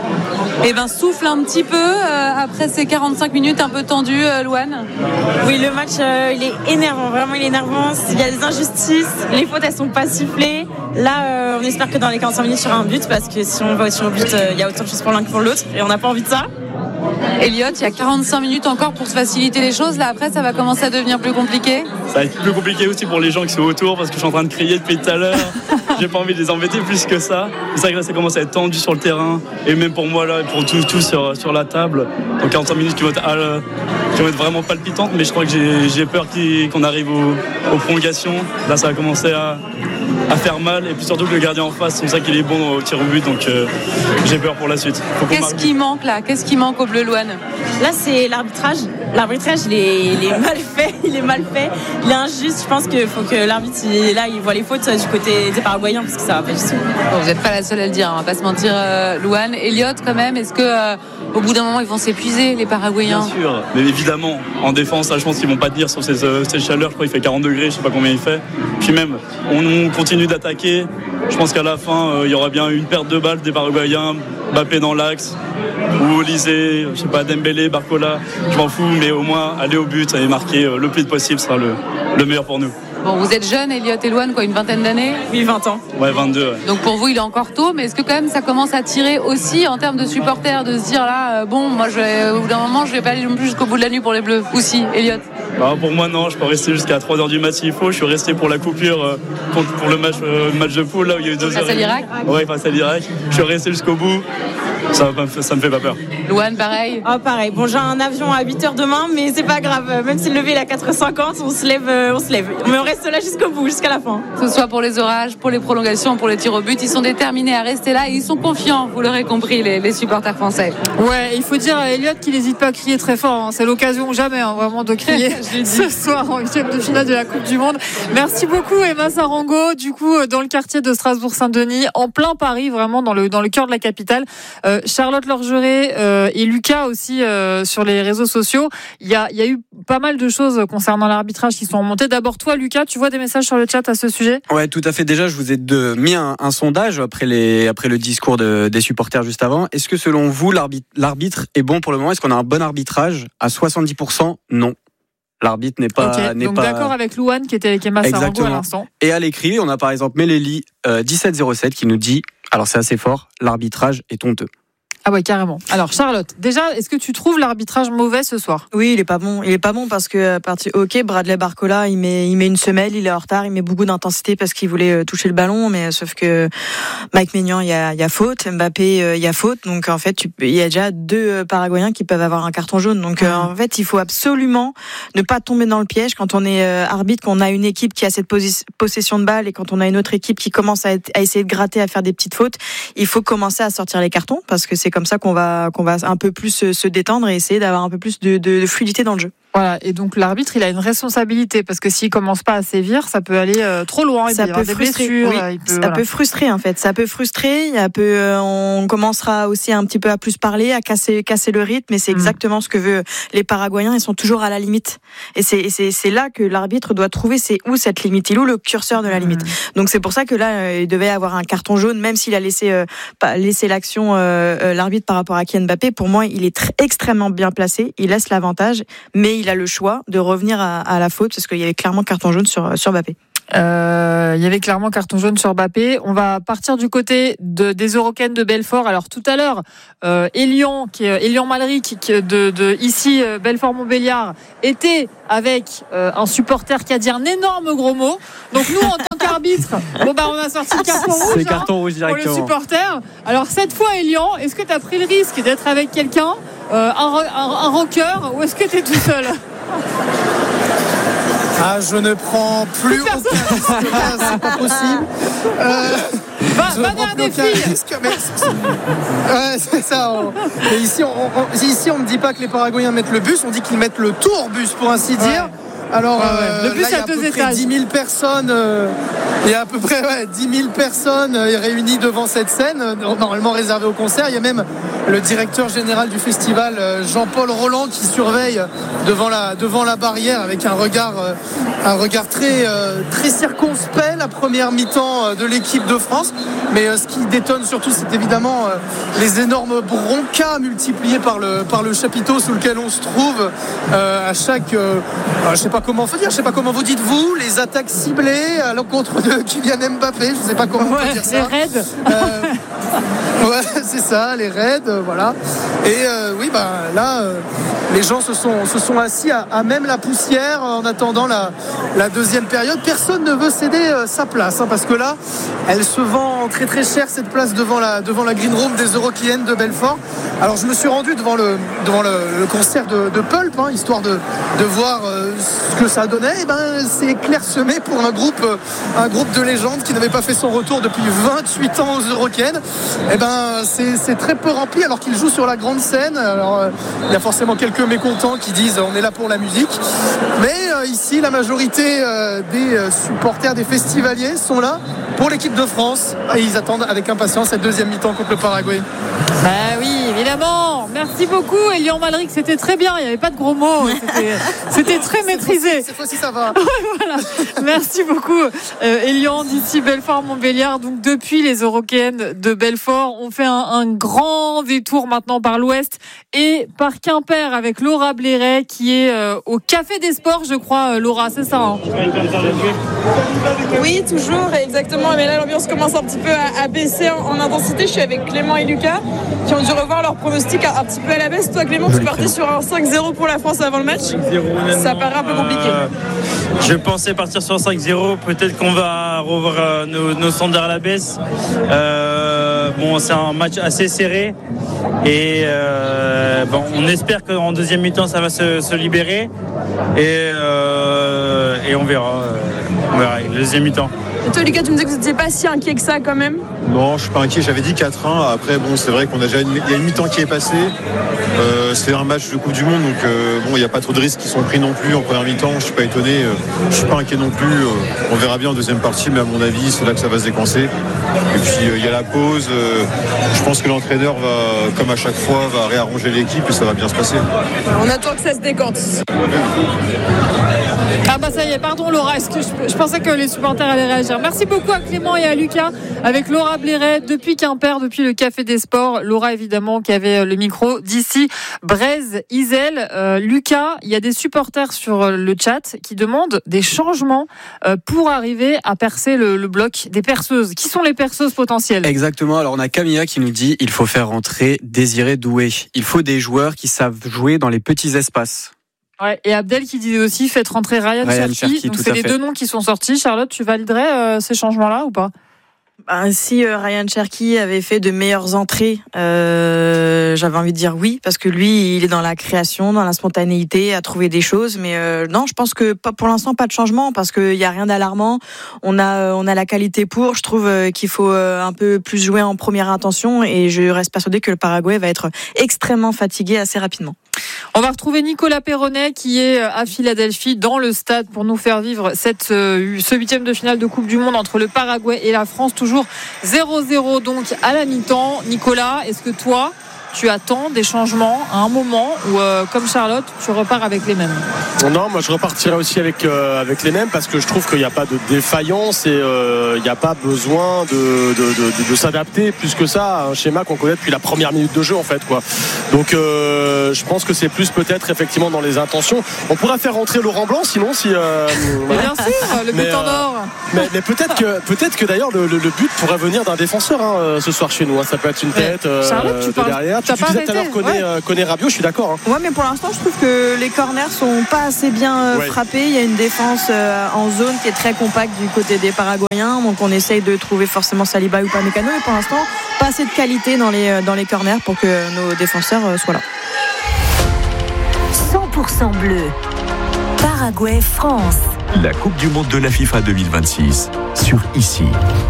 soufflent un petit peu après ces 45 minutes un peu tendues. Louane. Oui, le match il est énervant, vraiment il est énervant. Il y a des injustices, les fautes elles sont pas sifflées. Là on espère que dans les 45 minutes il y aura un but parce que si on va sur le but il y a autant de choses pour l'un que pour l'autre et on n'a pas envie de ça. Elliot, il y a 45 minutes encore pour se faciliter les choses. Là après ça va commencer à devenir plus compliqué. Ça va être plus compliqué aussi pour les gens qui sont autour parce que je suis en train de crier depuis tout à l'heure. J'ai pas envie de les embêter plus que ça. C'est vrai que là ça commence à être tendu sur le terrain et même pour moi là, pour tout sur la table. Donc 45 minutes qui vont être vraiment palpitantes, mais je crois que j'ai peur qu'on arrive aux prolongations. Là ça va commencer à faire mal et puis surtout que le gardien en face, c'est pour ça qu'il est bon au tir au but, donc j'ai peur pour la suite. Qu'est-ce qui manque là ? Qu'est-ce qui manque au Bleu Louane ? Là c'est l'arbitrage. L'arbitrage il est mal fait, il est injuste. Je pense qu'il faut que l'arbitre il voit les fautes du côté des Paraguayens parce que ça va pas du tout. Bon, vous n'êtes pas la seule à le dire, on va pas se mentir, Louane. Elliot quand même, est-ce que au bout d'un moment ils vont s'épuiser les Paraguayens ? Bien sûr, mais évidemment en défense là, je pense qu'ils vont pas tenir sur cette chaleur. Je crois qu'il fait 40 degrés, je sais pas combien il fait. Puis même on continue d'attaquer. Je pense qu'à la fin il y aura bien une perte de balles des Paraguayens, Mbappé dans l'axe ou Olysée, je sais pas, Dembélé, Barcola, je m'en fous, mais au moins aller au but et marquer le plus possible sera le meilleur pour nous. Bon, vous êtes jeune, Elliot et Louane, une vingtaine d'années ? Oui, 20 ans. Ouais, 22. Ouais. Donc pour vous, il est encore tôt, mais est-ce que quand même ça commence à tirer aussi en termes de supporters, de se dire là, moi au bout d'un moment, je vais pas aller non plus jusqu'au bout de la nuit pour les Bleus, ou si, Elliot ? Pour moi, non, je peux rester jusqu'à 3h du mat s'il faut. Je suis resté pour la coupure, pour le match de poule, là où il y a eu 2 heures. Face à l'Irak ? Ouais, face à l'Irak. Je suis resté jusqu'au bout. Ça me fait pas peur. Louane, pareil ? Pareil. Bon, j'ai un avion à 8h demain, mais c'est pas grave. Même si le lever est à 4h50, on se lève. Mais on reste là jusqu'au bout, jusqu'à la fin. Que ce soit pour les orages, pour les prolongations, pour les tirs au but, ils sont déterminés à rester là et ils sont confiants, vous l'aurez compris, les supporters français. Ouais, il faut dire à Elliot qu'il n'hésite pas à crier très fort. C'est l'occasion jamais vraiment de crier ce soir en 8e de finale de la Coupe du Monde. Merci beaucoup Emma Sarango. Du coup, dans le quartier de Strasbourg-Saint-Denis, en plein Paris, vraiment dans le cœur de la capitale. Charlotte Lorgeret et Lucas aussi sur les réseaux sociaux. Il y a eu pas mal de choses concernant l'arbitrage qui sont remontées. D'abord toi Lucas, tu vois des messages sur le chat à ce sujet ? Ouais, tout à fait. Déjà, je vous ai mis un sondage après le discours des supporters juste avant. Est-ce que selon vous, l'arbitre est bon pour le moment ? Est-ce qu'on a un bon arbitrage ? À 70%, non. L'arbitre n'est pas... Donc d'accord avec Louane qui était avec Emma Sarango à l'instant. Et à l'écrit, on a par exemple Mélélie 1707 qui nous dit, alors c'est assez fort, l'arbitrage est honteux. Ah ouais, carrément. Alors Charlotte, déjà, est-ce que tu trouves l'arbitrage mauvais ce soir ? Oui, il est pas bon. Il est pas bon parce que Bradley Barcola, il met une semelle, il est en retard, il met beaucoup d'intensité parce qu'il voulait toucher le ballon, mais sauf que Mike Maignan, il y a faute, Mbappé, il y a faute, donc en fait, il y a déjà 2 Paraguayens qui peuvent avoir un carton jaune. Donc en fait, il faut absolument ne pas tomber dans le piège quand on est arbitre, qu'on a une équipe qui a cette possession de balle et quand on a une autre équipe qui commence à essayer de gratter, à faire des petites fautes. Il faut commencer à sortir les cartons parce que c'est comme ça qu'on va un peu plus se détendre et essayer d'avoir un peu plus de fluidité dans le jeu. Voilà, et donc l'arbitre, il a une responsabilité parce que s'il commence pas à sévir, ça peut aller trop loin. Ça peut frustrer. Peut frustrer en fait. Ça peut frustrer. On commencera aussi un petit peu à plus parler, à casser le rythme. Et c'est exactement ce que veulent les Paraguayens. Ils sont toujours à la limite. Et c'est là que l'arbitre doit trouver c'est où cette limite. Il est où le curseur de la limite. Donc c'est pour ça que là, il devait avoir un carton jaune, même s'il a laissé l'action l'arbitre par rapport à Kylian Mbappé. Pour moi, il est extrêmement bien placé. Il laisse l'avantage, mais il a le choix de revenir à la faute parce qu'il y avait clairement carton jaune sur Mbappé. Il y avait clairement carton jaune sur Mbappé. On va partir du côté des Eurocaines de Belfort. Alors tout à l'heure, Elian Malric de ici Belfort-Montbéliard était avec un supporter qui a dit un énorme gros mot. Donc nous en tant qu'arbitre, on a sorti le carton rouge. C'est carton rouge directement. Pour le supporter. Alors cette fois, Elian, est-ce que tu as pris le risque d'être avec quelqu'un, un rocker, ou est-ce que tu es tout seul? Je ne prends plus aucun risque, c'est pas possible. Va vers des filles. C'est ça. Mais ici, on ne dit pas que les Paraguayens mettent le bus, on dit qu'ils mettent le tourbus, pour ainsi dire. Alors, le bus là, à 2 étages. 10 000 personnes, il y a à peu près 10 000 personnes réunies devant cette scène, normalement réservée au concert. Il y a même le directeur général du festival, Jean-Paul Roland, qui surveille devant la barrière avec un regard très circonspect la première mi-temps de l'équipe de France. Mais ce qui détonne surtout, c'est évidemment les énormes broncas multipliés par le chapiteau sous lequel on se trouve à chaque... je sais pas comment vous dites vous, les attaques ciblées à l'encontre de Kylian Mbappé, je sais pas comment on peut dire ça. Les raids. C'est ça, les raids, voilà. Et là, les gens se sont assis à même la poussière en attendant la deuxième période. Personne ne veut céder sa place, parce que là, elle se vend très très cher, cette place devant la green room des Eurocliennes de Belfort. Alors je me suis rendu devant le concert de Pulp, histoire de voir ce que ça donnait. C'est clairsemé pour un groupe de légendes qui n'avait pas fait son retour depuis 28 ans aux Eurocliennes. C'est très peu rempli alors qu'il joue sur la grande scène. Alors il y a forcément quelques mécontents qui disent on est là pour la musique, mais ici la majorité des supporters, des festivaliers sont là pour l'équipe de France et ils attendent avec impatience cette deuxième mi-temps contre le Paraguay. Oui, évidemment. Merci beaucoup, Elian Malric. C'était très bien. Il n'y avait pas de gros mots. C'était très maîtrisé. Cette fois-ci, ça va. Voilà. Merci beaucoup, Elian, d'ici Belfort-Montbéliard. Donc, depuis les Eurockéennes de Belfort, on fait un grand détour maintenant par l'ouest et par Quimper avec Laura Blairet qui est au Café des Sports, je crois, Laura, c'est ça, hein? Oui, toujours, exactement. Mais là, l'ambiance commence un petit peu à baisser en intensité. Je suis avec Clément et Lucas qui ont dû revoir leur pronostic un petit peu à la baisse. Toi, Clément, tu partais sur un 5-0 pour la France avant le match. Ça paraît un peu compliqué. Je pensais partir sur un 5-0. Peut-être qu'on va revoir nos standards à la baisse. C'est un match assez serré. Et on espère qu'en deuxième mi-temps, ça va se libérer. Et on verra. On verra la deuxième mi-temps. Et toi, Lucas, tu me disais que vous n'étiez pas si inquiet que ça quand même? Non, je ne suis pas inquiet. J'avais dit 4-1. Après, c'est vrai qu'on a déjà il y a une mi-temps qui est passée. C'est un match de Coupe du Monde, donc il n'y a pas trop de risques qui sont pris non plus en première mi-temps. Je ne suis pas étonné. Je ne suis pas inquiet non plus. On verra bien en deuxième partie, mais à mon avis, c'est là que ça va se décoincer. Et puis, il y a la pause. Je pense que l'entraîneur va, comme à chaque fois, va réarranger l'équipe et ça va bien se passer. On attend que ça se décante. Ça y est, pardon Laura, est-ce que je pensais que les supporters allaient réagir. Merci beaucoup à Clément et à Lucas avec Laura Blairet depuis Quimper, depuis le Café des Sports. Laura évidemment qui avait le micro d'ici Brésil-Isel. Lucas, il y a des supporters sur le chat qui demandent des changements pour arriver à percer le bloc des perceuses. Qui sont les perceuses potentielles? Exactement, alors on a Camilla qui nous dit il faut faire rentrer Désiré Doué. Il faut des joueurs qui savent jouer dans les petits espaces. Ouais, et Abdel qui disait aussi faites rentrer Ryan Cherki. Donc c'est les deux noms qui sont sortis. Charlotte, tu validerais ces changements-là ou pas? Si Ryan Cherki avait fait de meilleures entrées, j'avais envie de dire oui, parce que lui, il est dans la création, dans la spontanéité, à trouver des choses. Mais non, je pense que pour l'instant, pas de changement, parce qu'il y a rien d'alarmant. On a la qualité pour. Je trouve qu'il faut un peu plus jouer en première intention, et je reste persuadée que le Paraguay va être extrêmement fatigué assez rapidement. On va retrouver Nicolas Perronnet qui est à Philadelphie dans le stade pour nous faire vivre ce 8e de finale de Coupe du Monde entre le Paraguay et la France. Toujours 0-0 donc à la mi-temps. Nicolas, est-ce que toi, tu attends des changements à un moment où, comme Charlotte, tu repars avec les mêmes? Non, moi je repartirai aussi avec les mêmes parce que je trouve qu'il n'y a pas de défaillance et il n'y a pas besoin de s'adapter plus que ça à un schéma qu'on connaît depuis la première minute de jeu en fait, quoi. Donc je pense que c'est plus peut-être effectivement dans les intentions. On pourrait faire rentrer Laurent Blanc sinon si voilà. Bien sûr, le but en or. Mais peut-être que d'ailleurs le but pourrait venir d'un défenseur ce soir chez nous. Ça peut être une tête Charlotte, de derrière. Tu disais tout à l'heure connaît Rabiot, je suis d'accord. Ouais, mais pour l'instant, je trouve que les corners sont pas assez bien frappés. Il y a une défense en zone qui est très compacte du côté des Paraguayens. Donc on essaye de trouver forcément Saliba ou Upamecano. Et pour l'instant, pas assez de qualité dans les corners pour que nos défenseurs soient là. 100% bleu. Paraguay, France. La Coupe du Monde de la FIFA 2026 sur ICI.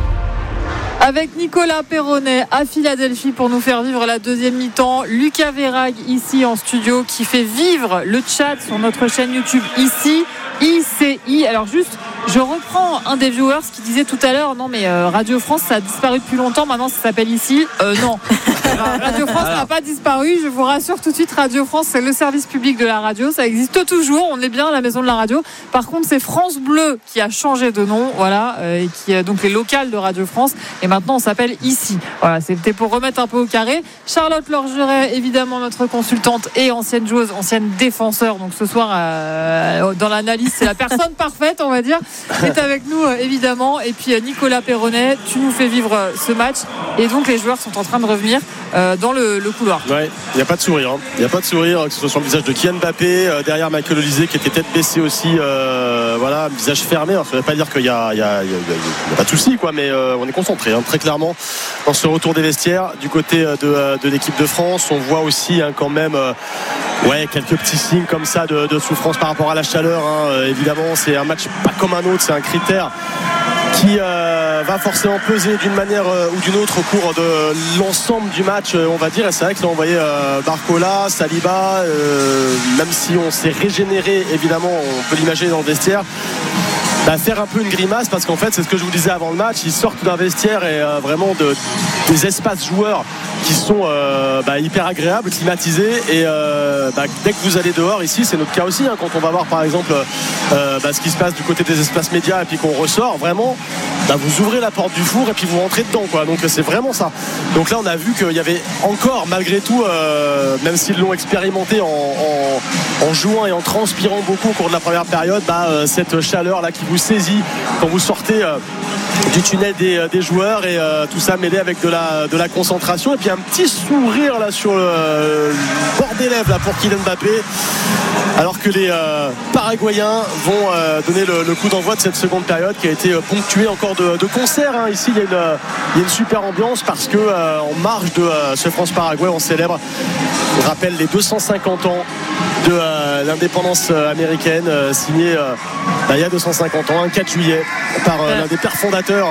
Avec Nicolas Perronnet à Philadelphie pour nous faire vivre la deuxième mi-temps. Lucas Verhaeghe ici en studio qui fait vivre le chat sur notre chaîne YouTube ici, ICI. Alors juste, je reprends un des viewers qui disait tout à l'heure, non mais Radio France ça a disparu depuis longtemps, maintenant ça s'appelle ici. Non, Radio France n'a pas disparu, je vous rassure tout de suite, Radio France c'est le service public de la radio, ça existe toujours, on est bien à la maison de la radio. Par contre c'est France Bleu qui a changé de nom, voilà, et qui est donc les locales de Radio France, et maintenant on s'appelle ici. Voilà, c'était pour remettre un peu au carré. Charlotte Lorgeret, évidemment notre consultante et ancienne joueuse, ancienne défenseur, donc ce soir dans l'analyse c'est la personne parfaite on va dire, est avec nous évidemment. Et puis Nicolas Perronnet, tu nous fais vivre ce match et donc les joueurs sont en train de revenir dans le couloir. Ouais, il n'y a pas de sourire, il n'y a pas de sourire, que ce soit sur le visage de Kylian Mbappé, derrière Michael Olise qui était tête baissée aussi, voilà, visage fermé. Alors, ça ne veut pas dire qu'il y a pas de souci, quoi, mais on est concentré très clairement dans ce retour des vestiaires du côté de l'équipe de France. On voit aussi quand même quelques petits signes comme ça de souffrance par rapport à la chaleur. Évidemment, c'est un match pas comme un autre, c'est un critère qui va forcément peser d'une manière ou d'une autre au cours de l'ensemble du match, on va dire. Et c'est vrai que là on voyait Barcola, Saliba, même si on s'est régénéré évidemment, on peut l'imaginer dans le vestiaire, faire un peu une grimace, parce qu'en fait c'est ce que je vous disais avant le match, ils sortent d'un vestiaire et vraiment des espaces joueurs qui sont hyper agréables, climatisés, et dès que vous allez dehors ici, c'est notre cas aussi, quand on va voir par exemple ce qui se passe du côté des espaces médias et puis qu'on ressort, vraiment vous ouvrez la porte du four et puis vous rentrez dedans, quoi. Donc c'est vraiment ça. Donc là on a vu qu'il y avait encore malgré tout, même s'ils l'ont expérimenté en jouant et en transpirant beaucoup au cours de la première période, cette chaleur là qui vous saisit quand vous sortez du tunnel des joueurs, et tout ça mêlé avec de la concentration, et puis un petit sourire là sur le bord des lèvres là pour Kylian Mbappé, alors que les Paraguayens vont donner le coup d'envoi de cette seconde période qui a été ponctuée encore de concerts. Ici il y a une super ambiance parce que en marge de ce France-Paraguay on célèbre, on rappelle les 250 ans de l'indépendance américaine, signée il y a 250 ans, un 4 juillet, par l'un des pères fondateurs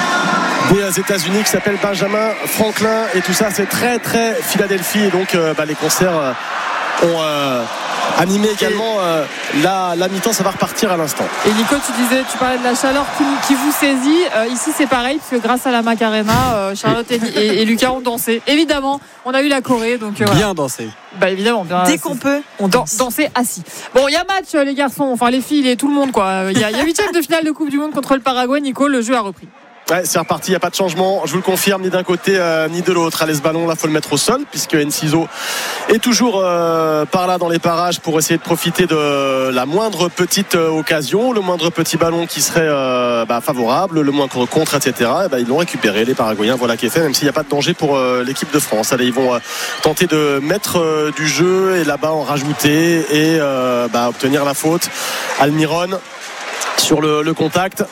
des États-Unis qui s'appelle Benjamin Franklin, et tout ça c'est très très Philadelphie, et donc les concerts ont animé également la mi-temps. Ça va repartir à l'instant. Et Nico, tu parlais de la chaleur qui vous saisit. Ici c'est pareil, parce que grâce à la Macarena, Charlotte et Lucas ont dansé. Évidemment, on a eu la Corée, donc bien dansé. Évidemment, dès qu'on peut, on danser assis. Bon, il y a match les garçons, enfin les filles et tout le monde, quoi. Il y a 8e de finale de Coupe du Monde contre le Paraguay. Nico, le jeu a repris. Ouais, c'est reparti, il n'y a pas de changement, je vous le confirme, ni d'un côté ni de l'autre. Allez, ce ballon là, faut le mettre au sol, puisque Enciso est toujours par là dans les parages pour essayer de profiter de la moindre petite occasion, le moindre petit ballon qui serait favorable, le moindre contre, etc. Ils l'ont récupéré, les Paraguayens, voilà qui est fait, même s'il n'y a pas de danger pour l'équipe de France. Allez, ils vont tenter de mettre du jeu et là-bas en rajouter et obtenir la faute. Almiron sur le contact.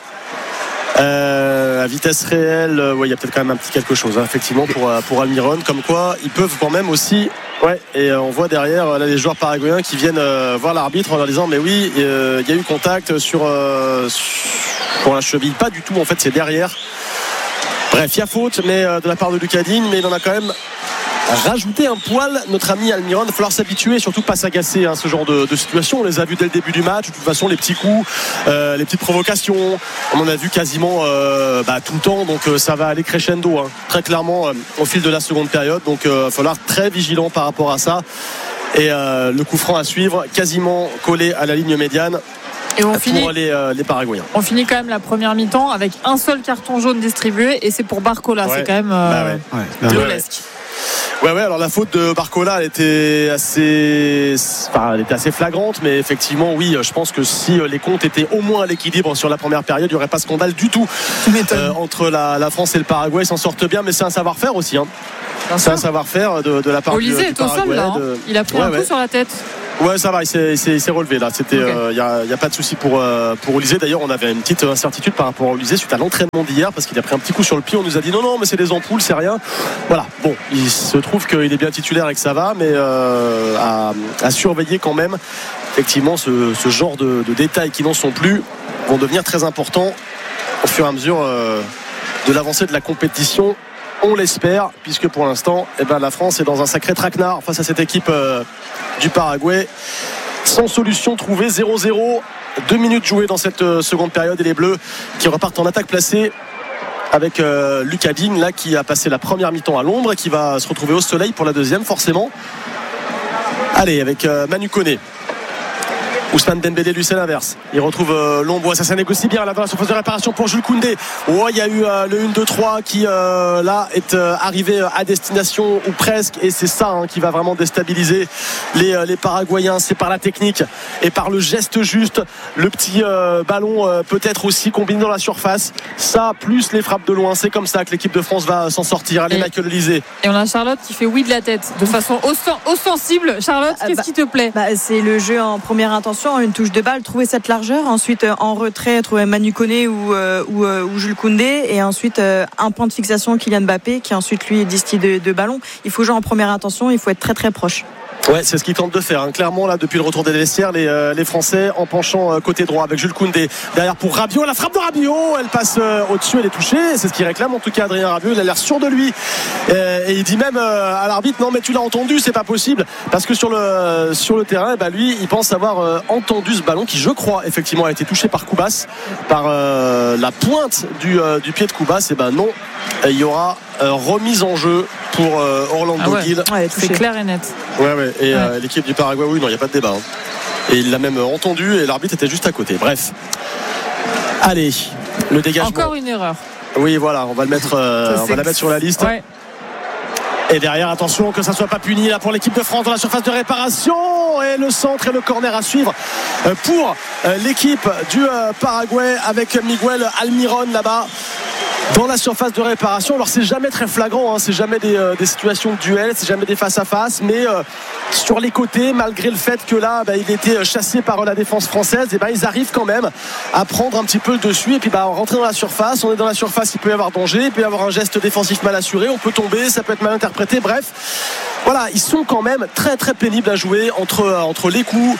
À vitesse réelle, il y a peut-être quand même un petit quelque chose, effectivement, pour Almiron, comme quoi ils peuvent quand même aussi. Et on voit derrière là, les joueurs paraguayens qui viennent voir l'arbitre en leur disant mais oui, il y a eu contact sur la cheville. Pas du tout, en fait, c'est derrière. Bref, il y a faute, mais de la part de Lucas Digne, mais il en a quand même rajouter un poil notre ami Almiron. Il va falloir s'habituer, surtout pas s'agacer ce genre de situation. On les a vus dès le début du match. De toute façon, les petits coups, les petites provocations, on en a vu quasiment tout le temps. Donc ça va aller crescendo, très clairement au fil de la seconde période. Donc il va falloir être très vigilant par rapport à ça. Et le coup franc à suivre, quasiment collé à la ligne médiane. Et on finit pour les Paraguayens. On finit quand même la première mi-temps avec un seul carton jaune distribué et c'est pour Barcola. C'est quand même violesque. Ouais, alors la faute de Barcola elle était assez flagrante, mais effectivement, oui, je pense que si les comptes étaient au moins à l'équilibre sur la première période, il n'y aurait pas scandale du tout entre la France et le Paraguay. Ils s'en sortent bien, mais c'est un savoir-faire aussi. C'est un savoir-faire de la part du Paraguay. Est au sol là. Il a pris un coup sur la tête. Ouais, ça va, il s'est relevé là. C'était, y a pas de souci pour Olysée. D'ailleurs, on avait une petite incertitude par rapport à Olysée suite à l'entraînement d'hier parce qu'il a pris un petit coup sur le pied. On nous a dit non, mais c'est des ampoules, c'est rien. Voilà. Bon, il se trouve qu'il est bien titulaire et que ça va, mais à surveiller quand même. Effectivement, ce genre de détails qui n'en sont plus vont devenir très importants au fur et à mesure de l'avancée de la compétition. On l'espère, puisque pour l'instant, la France est dans un sacré traquenard face à cette équipe du Paraguay. Sans solution trouvée, 0-0. 2 minutes jouées dans cette seconde période et les Bleus qui repartent en attaque placée avec Lucas Digne là, qui a passé la première mi-temps à l'ombre et qui va se retrouver au soleil pour la deuxième forcément. Allez, avec Manu Koné. Ousmane Dembélé, lui c'est l'inverse. Il retrouve l'ombre, ça négocie bien là dans la surface de réparation pour Jules Koundé. Il y a eu le 1-2-3 qui là est arrivé à destination ou presque, et c'est ça qui va vraiment déstabiliser les Paraguayens. C'est par la technique et par le geste juste, le petit ballon peut-être aussi combiné dans la surface. Ça plus les frappes de loin, c'est comme ça que l'équipe de France va s'en sortir. Allez, Michael Olysée. Et on a Charlotte qui fait oui de la tête de façon ostensible. Charlotte, qu'est-ce qui te plaît? C'est le jeu en première intention, une touche de balle, trouver cette largeur, ensuite en retrait trouver Manu Koné ou Jules Koundé, et ensuite un point de fixation Kylian Mbappé qui ensuite lui distille de ballon. Il faut jouer en première intention, il faut être très très proche. Ouais, c'est ce qu'ils tentent de faire. Clairement, là, depuis le retour des vestiaires, les Français en penchant côté droit avec Jules Koundé. Derrière pour Rabiot, la frappe de Rabiot, elle passe au-dessus, elle est touchée. C'est ce qu'il réclame en tout cas Adrien Rabiot. Il a l'air sûr de lui. Et il dit même à l'arbitre, non mais tu l'as entendu, c'est pas possible. Parce que sur le terrain, lui, il pense avoir entendu ce ballon qui, je crois, effectivement a été touché par Koubas, par la pointe du pied de Koubas. Et non, il y aura remise en jeu pour Orlando Gil. C'est clair et net. Ouais. Et l'équipe du Paraguay, oui, non, il n'y a pas de débat. Et il l'a même entendu et l'arbitre était juste à côté. Bref. Allez, le dégagement. Encore une erreur. Oui, voilà, on va le mettre, sur la liste. Ouais. Et derrière, attention que ça ne soit pas puni là pour l'équipe de France dans la surface de réparation. Et le centre et le corner à suivre pour l'équipe du Paraguay avec Miguel Almiron là-bas dans la surface de réparation. Alors c'est jamais très flagrant, c'est jamais des situations de duel, c'est jamais des face à face, mais sur les côtés, malgré le fait que là il était chassé par la défense française, ils arrivent quand même à prendre un petit peu le dessus et puis rentrer dans la surface. On est dans la surface, il peut y avoir danger, il peut y avoir un geste défensif mal assuré, on peut tomber, ça peut être mal interprété. Bref, voilà, ils sont quand même très très pénibles à jouer entre les coups,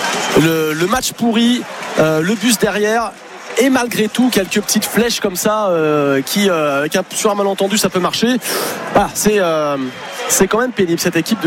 le match pourri, le bus derrière. Et malgré tout, quelques petites flèches comme ça qui, avec sur un malentendu, ça peut marcher. Voilà, c'est quand même pénible cette équipe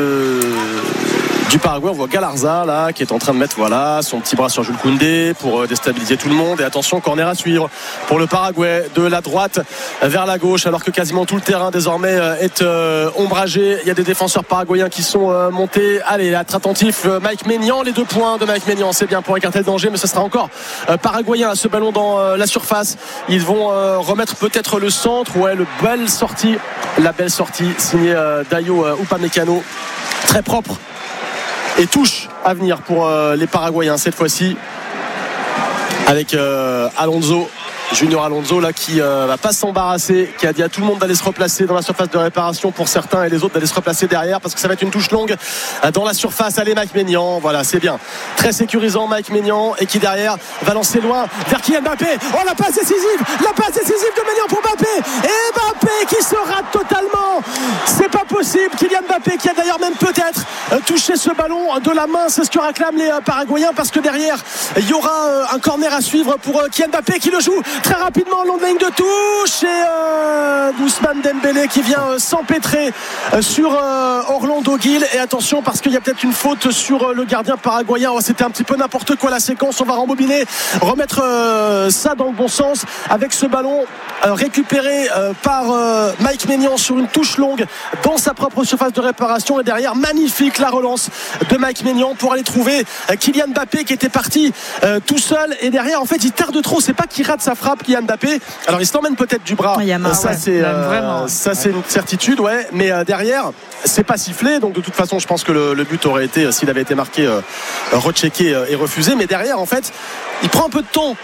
du Paraguay. On voit Galarza là qui est en train de mettre son petit bras sur Jules Koundé pour déstabiliser tout le monde. Et attention, corner à suivre pour le Paraguay de la droite vers la gauche, alors que quasiment tout le terrain désormais est ombragé. Il y a des défenseurs paraguayens qui sont montés. Allez, être attentif, Mike Maignan, les 2 points de Mike Maignan, c'est bien pour écarter le danger, mais ce sera encore paraguayen à ce ballon dans la surface. Ils vont remettre peut-être le centre. La belle sortie signée Dayo Upamecano, très propre. Et touche à venir pour les Paraguayens cette fois-ci avec Junior Alonso là qui va pas s'embarrasser, qui a dit à tout le monde d'aller se replacer dans la surface de réparation pour certains et les autres d'aller se replacer derrière parce que ça va être une touche longue dans la surface. Allez, Mike Maignan, voilà, c'est bien, très sécurisant Mike Maignan, et qui derrière va lancer loin vers Kylian Mbappé. La passe décisive de Maignan pour Mbappé, et Mbappé qui se rate totalement, c'est pas possible. Kylian Mbappé qui a d'ailleurs même peut-être toucher ce ballon de la main. C'est ce que réclament les Paraguayens, parce que derrière il y aura un corner à suivre pour Kylian Mbappé qui le joue très rapidement long de la ligne de touche, et Ousmane Dembélé qui vient s'empêtrer sur Orlando Gil. Et attention, parce qu'il y a peut-être une faute sur le gardien paraguayen. C'était un petit peu n'importe quoi la séquence. On va rembobiner, remettre ça dans le bon sens avec ce ballon récupéré par Mike Maignan sur une touche longue dans sa propre surface de réparation. Et derrière, magnifique la relance de Mike Maignan pour aller trouver Kylian Mbappé qui était parti tout seul. Et derrière, en fait, il tarde trop. C'est pas qu'il rate sa frappe, Kylian Mbappé. Alors il s'emmène peut-être du bras, ça c'est une certitude, ouais. Mais derrière, c'est pas sifflé. Donc de toute façon, je pense que le but aurait été, s'il avait été marqué, rechecké et refusé. Mais derrière, en fait, il prend un peu de temps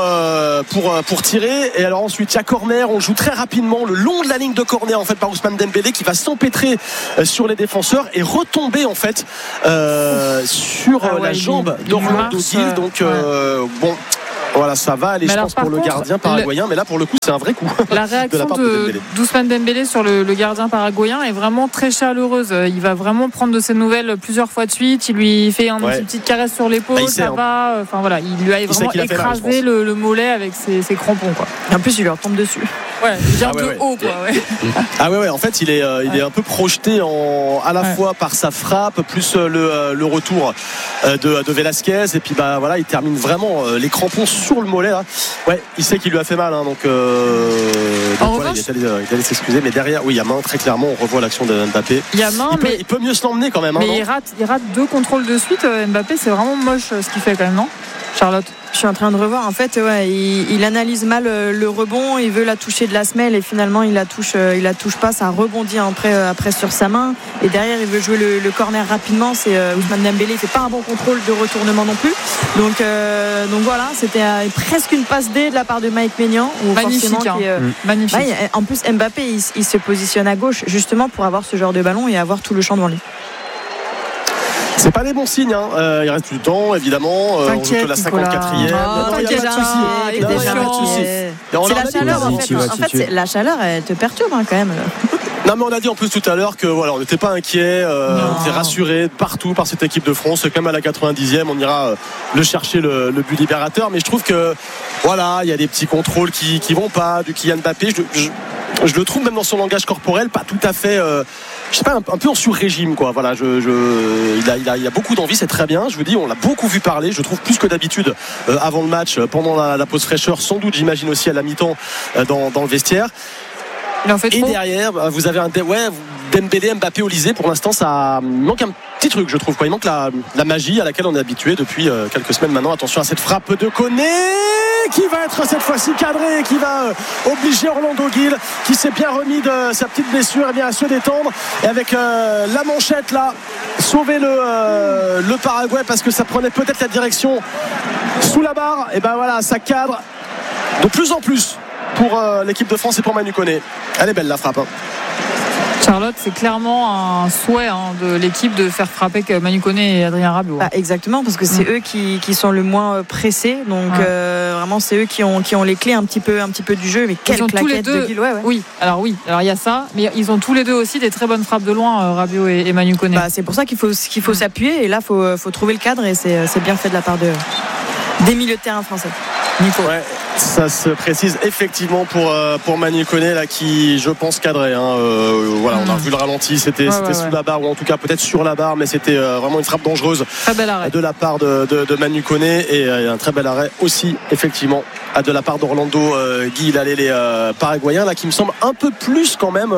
pour tirer. Et alors ensuite, il y a corner. On joue très rapidement le long de la ligne de corner, en fait, par Ousmane Dembélé qui va s'empêtrer sur les défenseurs et retomber, en fait, sur la jambe d'Orlando Gil. Donc bon, voilà, ça va aller, je pense, pour le gardien paraguayen. Mais là, pour le coup, c'est un vrai coup. La réaction d'Ousmane Dembélé sur le gardien paraguayen est vraiment très chaleureuse. Il va vraiment prendre de ses nouvelles plusieurs fois de suite. Il lui fait une petite caresse sur l'épaule, ça va. Enfin voilà, il lui a vraiment écrasé le mollet avec ses crampons, quoi. Et en plus, il lui retombe dessus. Ouais, il vient de haut, quoi. Ouais. Ah ouais, en fait, il est un peu projeté à la fois par sa frappe, plus le retour de Velasquez, et puis voilà, il termine vraiment les crampons sur le mollet là. Ouais, il sait qu'il lui a fait mal, hein, donc voilà, il est allé s'excuser, mais derrière, oui, il y a main, très clairement. On revoit l'action de Mbappé. Il y a main, il peut mieux se l'emmener quand même. Mais il rate 2 contrôles de suite. Mbappé, c'est vraiment moche ce qu'il fait quand même, non, Charlotte? Je suis en train de revoir. En fait, il analyse mal le rebond. Il veut la toucher de la semelle et finalement il la touche pas. Ça rebondit après sur sa main. Et derrière, il veut jouer le corner rapidement. C'est Ousmane Dembélé. Il fait pas un bon contrôle de retournement non plus. Donc voilà, c'était presque une passe D de la part de Mike Maignan. Magnifique. Magnifique. En plus, Mbappé, il se positionne à gauche justement pour avoir ce genre de ballon et avoir tout le champ devant lui. C'est pas des bons signes, hein. Il reste du temps, évidemment. On joue que la 54e. Il n'y a pas de souci. C'est la chaleur, en fait. En fait, la chaleur, elle te perturbe quand même. Non, mais on a dit en plus tout à l'heure que voilà, on n'était pas inquiet, on était rassuré partout par cette équipe de France. Comme à la 90e, on ira le chercher le but libérateur. Mais je trouve que voilà, il y a des petits contrôles qui vont pas du Kylian Mbappé. Je le trouve même dans son langage corporel pas tout à fait, je sais pas, un peu en sur-régime, quoi. Voilà, il a beaucoup d'envie, c'est très bien. Je vous dis, on l'a beaucoup vu parler. Je trouve plus que d'habitude avant le match, pendant la pause fraîcheur, sans doute, j'imagine aussi à la mi-temps dans le vestiaire. Et derrière, vous avez Dembélé, Mbappé, Olysée. Pour l'instant, ça manque un petit truc, je trouve, quoi. Il manque la magie à laquelle on est habitué depuis quelques semaines maintenant. Attention à cette frappe de Koné qui va être cette fois-ci cadrée, qui va obliger Orlando Gil, qui s'est bien remis de sa petite blessure, à se détendre, et avec la manchette là, sauver le Paraguay, parce que ça prenait peut-être la direction sous la barre. Et voilà, ça cadre de plus en plus pour l'équipe de France et pour Manu Koné. Elle est belle la frappe, hein. Charlotte, c'est clairement un souhait de l'équipe de faire frapper Manu Koné et Adrien Rabiot. Exactement, parce que c'est eux qui sont le moins pressés. Donc vraiment, c'est eux qui ont les clés un petit peu du jeu. Mais quelle claquette de Gil. Oui, alors il y a ça, mais ils ont tous les deux aussi des très bonnes frappes de loin, Rabiot et Manu Koné. C'est pour ça qu'il faut s'appuyer, et là faut trouver le cadre, et c'est bien fait de la part des milieux de terrain français. Nico. Ouais, ça se précise effectivement pour Manu Koné là, qui, je pense, cadrait, hein. Voilà, on a vu le ralenti, c'était sous la barre, ou en tout cas peut-être sur la barre, mais c'était vraiment une frappe dangereuse de la part de Manu Koné, et un très bel arrêt aussi effectivement de la part d'Orlando Gil. Allez, les Paraguayens là, qui me semble un peu plus quand même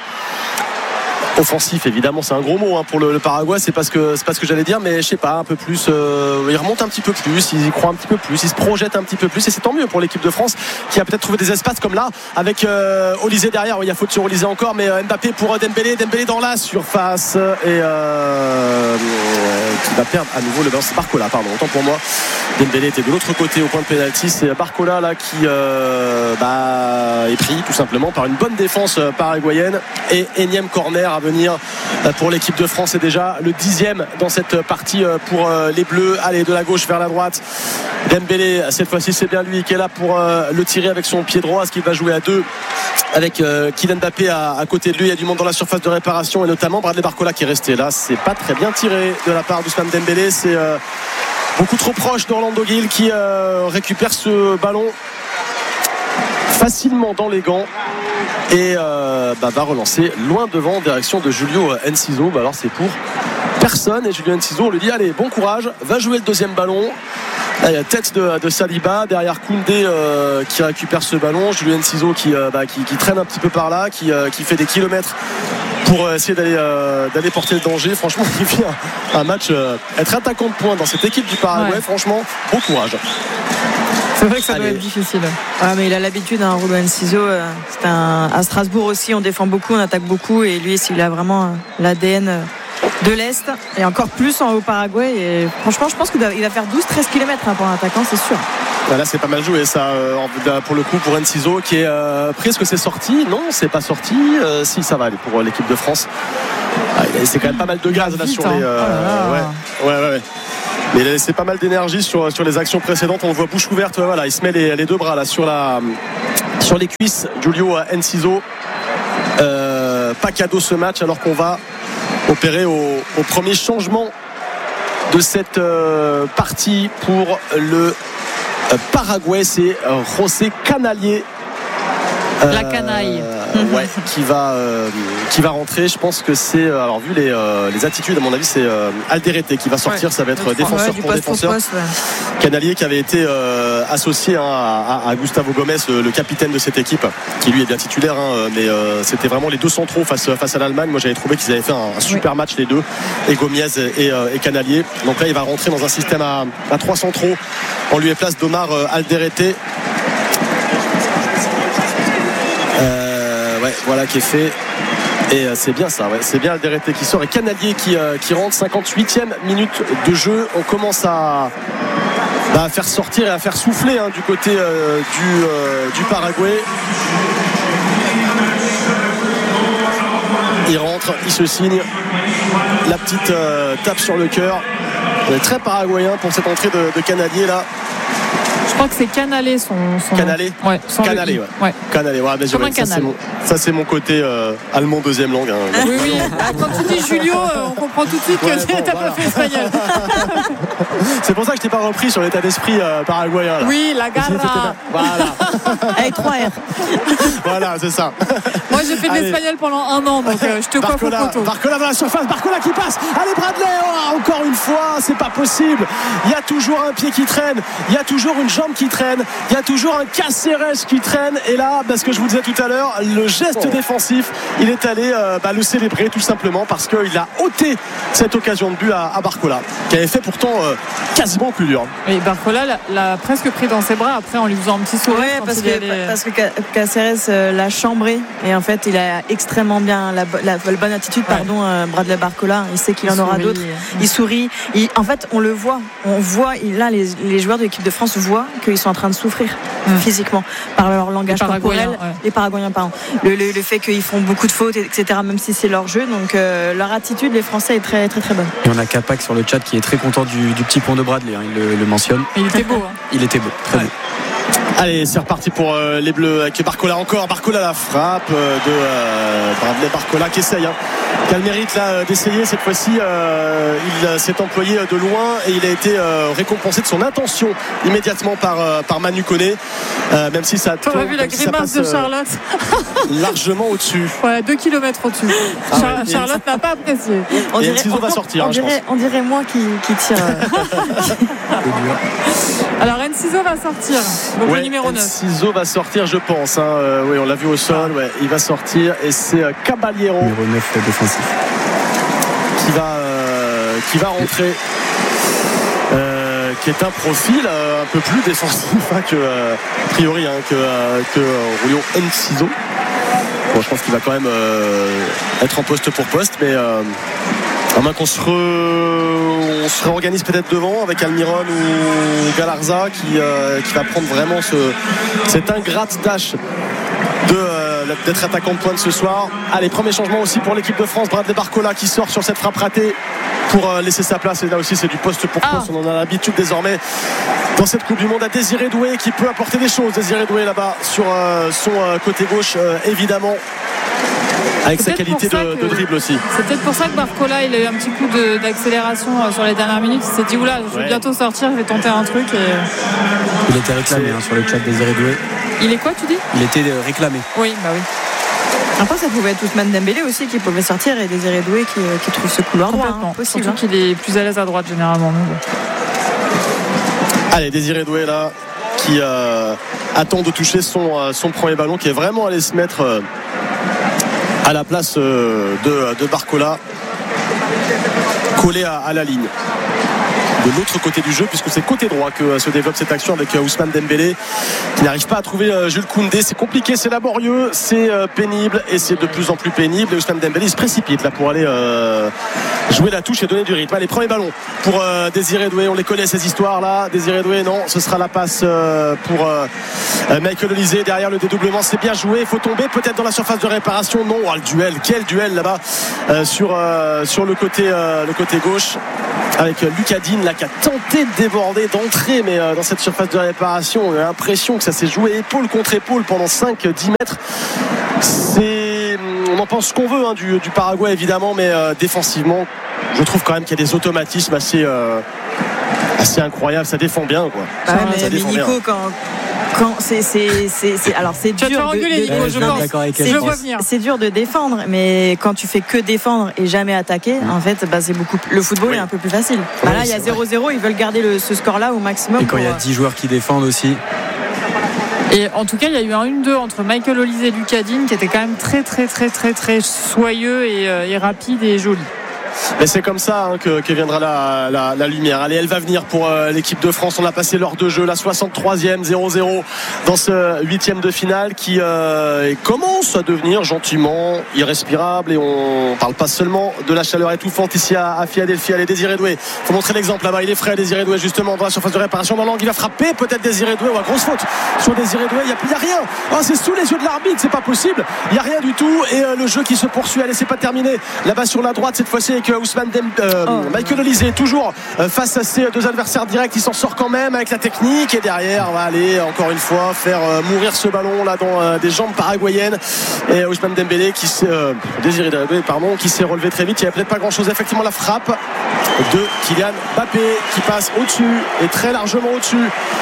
offensif, évidemment, c'est un gros mot, hein, pour le Paraguay. C'est pas ce que j'allais dire, mais je sais pas, un peu plus. Il remonte un petit peu plus, il y croit un petit peu plus, il se projette un petit peu plus, et c'est tant mieux pour l'équipe de France qui a peut-être trouvé des espaces comme là avec Olysée derrière. Il y a faute sur Olysée encore, mais Mbappé pour Dembélé dans la surface, et qui va perdre à nouveau le ballon. C'est Barcola, pardon, autant pour moi. Dembélé était de l'autre côté au point de pénalty. C'est Barcola là qui est pris tout simplement par une bonne défense paraguayenne, et énième corner à venir pour l'équipe de France. C'est déjà le 10e dans cette partie pour les Bleus. Allez, de la gauche vers la droite, Dembélé, cette fois-ci c'est bien lui qui est là pour le tirer avec son pied droit. Est-ce qu'il va jouer à deux avec Kylian Mbappé à côté de lui? Il y a du monde dans la surface de réparation et notamment Bradley Barcola qui est resté là. C'est pas très bien tiré de la part d'Ousmane Dembélé. C'est beaucoup trop proche d'Orlando Gil qui récupère ce ballon facilement dans les gants et va relancer loin devant en direction de Julio Enciso. Alors c'est pour personne et Julio Enciso, on lui dit allez, bon courage, va jouer le deuxième ballon. Là, il y a tête de Saliba derrière Koundé qui récupère ce ballon, Julio Enciso qui traîne un petit peu par là, qui fait des kilomètres pour essayer d'aller porter le danger. Franchement, il vient un match être attaquant de pointe dans cette équipe du Paraguay. Franchement, bon courage. C'est vrai que ça doit être difficile. Ah, mais il a l'habitude, Julio Enciso. À Strasbourg aussi, on défend beaucoup, on attaque beaucoup, et lui, il a vraiment l'ADN de l'Est et encore plus au Paraguay. Et franchement, je pense qu'il va faire 12-13 km pour un attaquant, c'est sûr. Là c'est pas mal joué ça pour le coup pour Enciso qui est pris. Est-ce que c'est sorti? Non, c'est pas sorti. Si, ça va aller pour l'équipe de France. C'est quand même pas mal de gaz là sur les ouais. Mais il a laissé pas mal d'énergie sur les actions précédentes. On le voit bouche ouverte, voilà, il se met les deux bras là sur les cuisses. Julio Enciso, pas cadeau ce match, alors qu'on va opérer au premier changement de cette partie pour le Paraguay. C'est José Canalier, la canaille qui va rentrer. Je pense que c'est alors vu les attitudes, à mon avis c'est Alderete qui va sortir. Ça va être défenseur pour défenseur. Canalier qui avait été associé à Gustavo Gomes, le capitaine de cette équipe, qui lui est bien titulaire, mais c'était vraiment les deux centraux face à l'Allemagne. Moi j'avais trouvé qu'ils avaient fait un super match les deux, et Gomiez et Canalier. Donc là il va rentrer dans un système à 3 centraux en lieu et place d'Omar Alderete. Voilà qui est fait. Et c'est bien ça, c'est bien Alderete qui sort et Canalier qui rentre. 58e minute de jeu. On commence à faire sortir et à faire souffler du côté du Paraguay. Il rentre, il se signe la petite tape sur le cœur. On est très paraguayen pour cette entrée de Canalier là. Je crois que c'est Canalé son... Canalé. Ouais, Canalé, ouais. Canalé, ouais, comme un canal. Ça c'est mon côté allemand deuxième langue. Oui. Quand tu dis Julio, on comprend tout de suite que t'as pas fait espagnol. C'est pour ça que je t'ai pas repris sur l'état d'esprit paraguayen. Là. Oui, la garra. Voilà. Avec 3 R. Voilà, c'est ça. Moi j'ai fait de l'espagnol pendant 1 an, donc je te coiffe au poteau. Barcola dans la surface, Barcola qui passe. Allez Bradley, encore une fois, c'est pas possible. Il y a toujours un pied qui traîne, il y a toujours une jambe qui traîne, il y a toujours un Caceres qui traîne. Et là, parce que je vous disais tout à l'heure, le geste défensif, il est allé le célébrer tout simplement parce qu'il a ôté cette occasion de but à Barcola, qui avait fait pourtant quasiment plus dur. Et Barcola l'a presque pris dans ses bras après en lui faisant un petit sourire. Ouais, parce que Caceres l'a chambré et en fait il a extrêmement bien la bonne attitude, Bradley Barcola. Il sait qu'il en aura d'autres. Il sourit. En fait, on le voit. On voit. Là, les joueurs de l'équipe de France voient qu'ils sont en train de souffrir physiquement par leur langage corporel. Les Paraguayens, pardon. Le fait qu'ils font beaucoup de fautes, etc. Même si c'est leur jeu. Donc leur attitude, les Français, est très très très bonne. Et on a Capac sur le chat qui est très content du petit pont de Bradley. Il le mentionne. Il était beau. Il était beau. Très beau. Allez, c'est reparti pour les Bleus avec Barcola encore. Barcola, la frappe de Bradley Barcola qui essaye. Qui a le mérite là d'essayer cette fois-ci. Il s'est employé de loin et il a été récompensé de son intention immédiatement par Manu Koné. Même si ça tombe. On a vu la grimace de Charlotte. Largement au-dessus. Ouais, 2 km au-dessus. Charlotte n'a pas apprécié. Enciso va sortir. On dirait moi qui tire. Alors Enciso va sortir. Donc le numéro 9. Enciso va sortir, je pense. Oui, on l'a vu au sol. Ouais, il va sortir et c'est Caballero. Numéro 9 défensif. Qui va rentrer. Qui est un profil un peu plus défensif a priori que Julio Enciso. Bon, je pense qu'il va quand même être en poste pour poste, mais à moins qu'on se réorganise peut-être devant avec Almiron ou Galarza qui va prendre vraiment cette ingrate tâche d'être attaquant de pointe ce soir. Allez, premier changement aussi pour l'équipe de France. Bradley Barcola qui sort sur cette frappe ratée pour laisser sa place. Et là aussi, c'est du poste pour poste. On en a l'habitude désormais dans cette Coupe du Monde. À Désiré Doué qui peut apporter des choses. Désiré Doué là-bas sur son côté gauche, évidemment. Avec sa qualité de dribble aussi. C'est peut-être pour ça que Barcola il a eu un petit coup d'accélération sur les dernières minutes. Il s'est dit oula, je vais bientôt sortir, je vais tenter un truc. Il était réclamé sur le chat Désiré Doué. Il est quoi, tu dis? Il était réclamé. Oui, bah oui. Après, ça pouvait être Ousmane Dembélé aussi qui pouvait sortir et Désiré Doué qui trouve ce couloir droit. Possible. Surtout qu'il est plus à l'aise à droite généralement. Allez, Désiré Doué là qui attend de toucher son premier ballon, qui est vraiment allé se mettre à la place de Barcola, collé à la ligne. De l'autre côté du jeu, puisque c'est côté droit que se développe cette action avec Ousmane Dembélé qui n'arrive pas à trouver Jules Koundé. C'est compliqué, c'est laborieux, c'est pénible et c'est de plus en plus pénible. Et Ousmane Dembélé il se précipite là pour aller jouer la touche et donner du rythme. Allez, premier ballon pour Désiré Doué. On les connaît ces histoires là. Désiré Doué, non, ce sera la passe pour Michael Olise. Derrière le dédoublement, c'est bien joué. Il faut tomber peut-être dans la surface de réparation. Non, le duel, quel duel là-bas sur le côté gauche avec Lucas Digne là qui a tenté de déborder, d'entrer, mais dans cette surface de réparation on a l'impression que ça s'est joué épaule contre épaule pendant 5-10 mètres. On en pense ce qu'on veut du Paraguay évidemment, mais défensivement je trouve quand même qu'il y a des automatismes assez incroyables. Ça défend bien quoi. Mais Nico, quand alors c'est dur c'est dur de défendre, mais quand tu fais que défendre et jamais attaquer, en fait c'est beaucoup, le football est un peu plus facile. Là il y a 0-0, ils veulent garder ce score là au maximum. Et quand il y a 10 joueurs qui défendent aussi. Et en tout cas il y a eu un 1-2 entre Michael Olise et Lucas Digne qui était quand même très très très très très soyeux et rapide et joli. Mais c'est comme ça que viendra la lumière. Allez, elle va venir pour l'équipe de France. On a passé l'heure de jeu, la 63e, 0-0 dans ce 8e de finale qui commence à devenir gentiment irrespirable. Et on parle pas seulement de la chaleur étouffante ici à Philadelphie. Allez, Désiré Doué, faut montrer l'exemple là-bas. Il est frais, Désiré Doué, justement dans la surface de réparation dans l'angle. Il va frapper peut-être Désiré Doué. Grosse faute sur Désiré Doué. Il y a rien. C'est sous les yeux de l'arbitre, c'est pas possible. Il y a rien du tout. Et le jeu qui se poursuit. Allez, c'est pas terminé. Là-bas sur la droite cette fois-ci avec Michael Olise toujours face à ses deux adversaires directs. Il s'en sort quand même avec la technique et derrière on va aller encore une fois faire mourir ce ballon là dans des jambes paraguayennes. Et Ousmane Dembélé Désiré Doué qui s'est relevé très vite. Il n'y a peut-être pas grand chose. Effectivement la frappe de Kylian Mbappé qui passe au-dessus et très largement au-dessus.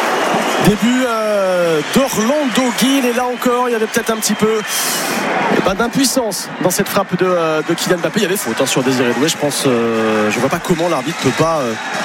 Début d'Orlando Gil, et là encore il y avait peut-être un petit peu d'impuissance dans cette frappe de Kylian Mbappé. Il y avait faute sur Désiré Doué, je pense. Je vois pas comment l'arbitre peut pas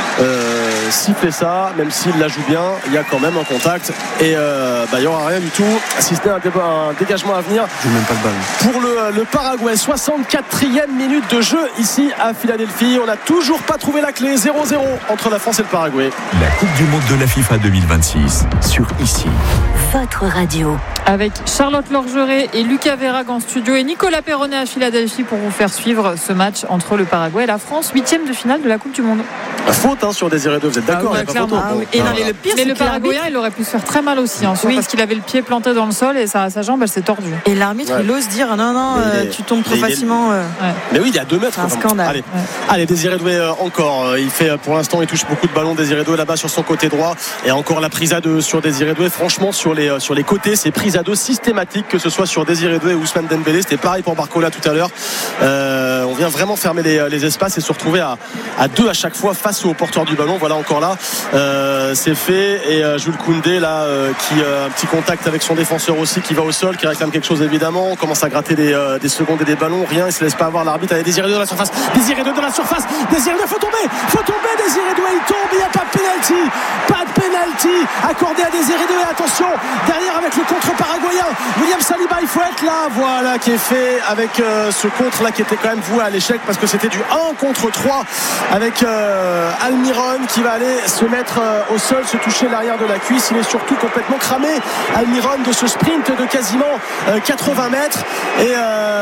siffler ça, même s'il la joue bien. Il y a quand même un contact et il y aura rien du tout, si ce n'est un dégagement à venir. Je joue même pas de balle pour le Paraguay. 64e minute de jeu ici à Philadelphie. On n'a toujours pas trouvé la clé. 0-0 entre la France et le Paraguay. La Coupe du Monde de la FIFA 2026 sur ici. Votre radio. Avec Charlotte Lorgeret et Lucas Verhaeghe en studio et Nicolas Perronnet à Philadelphie pour vous faire suivre ce match entre le Paraguay et la France, 8e de finale de la Coupe du Monde. La faute sur Désiré Doué, vous êtes d'accord? Clairement. Le pire, mais le Paraguayen il aurait pu se faire très mal aussi parce qu'il avait le pied planté dans le sol et sa jambe elle s'est tordue. Et l'arbitre il ose dire non tu tombes trop facilement. Mais oui, il y a 2 mètres. C'est un scandale. Allez, Désiré Doué encore. Il fait pour l'instant, il touche beaucoup de ballons. Désiré Doué là-bas sur son côté droit et encore la prise à 2 sur Désiré Doué. Franchement sur les côtés, c'est prise à 2 systématique, que ce soit sur Désiré Doué ou Ousmane Dembélé. C'était pareil pour Barcola tout à l'heure. On vient vraiment fermer les espaces et se retrouver à 2 à chaque fois face au porteur du ballon. Voilà encore là c'est fait et Jules Koundé là qui a un petit contact avec son défenseur aussi qui va au sol, qui réclame quelque chose évidemment. On commence à gratter des secondes et des ballons, rien, il se laisse pas avoir l'arbitre. Allez, Désiré Doué dans la surface, Désiré Doué dans la surface, Désiré Doué, faut tomber Désiré Doué, il tombe, il n'y a pas de pénalty accordé à Désiré Doué. Attention derrière avec le contre paraguayen William Saliba, il faut être là, voilà qui est fait avec ce contre là qui était quand même voué à l'échec parce que c'était du 1 contre 3 avec Almiron qui va aller se mettre au sol, se toucher l'arrière de la cuisse. Il est surtout complètement cramé, Almiron, de ce sprint de quasiment 80 mètres et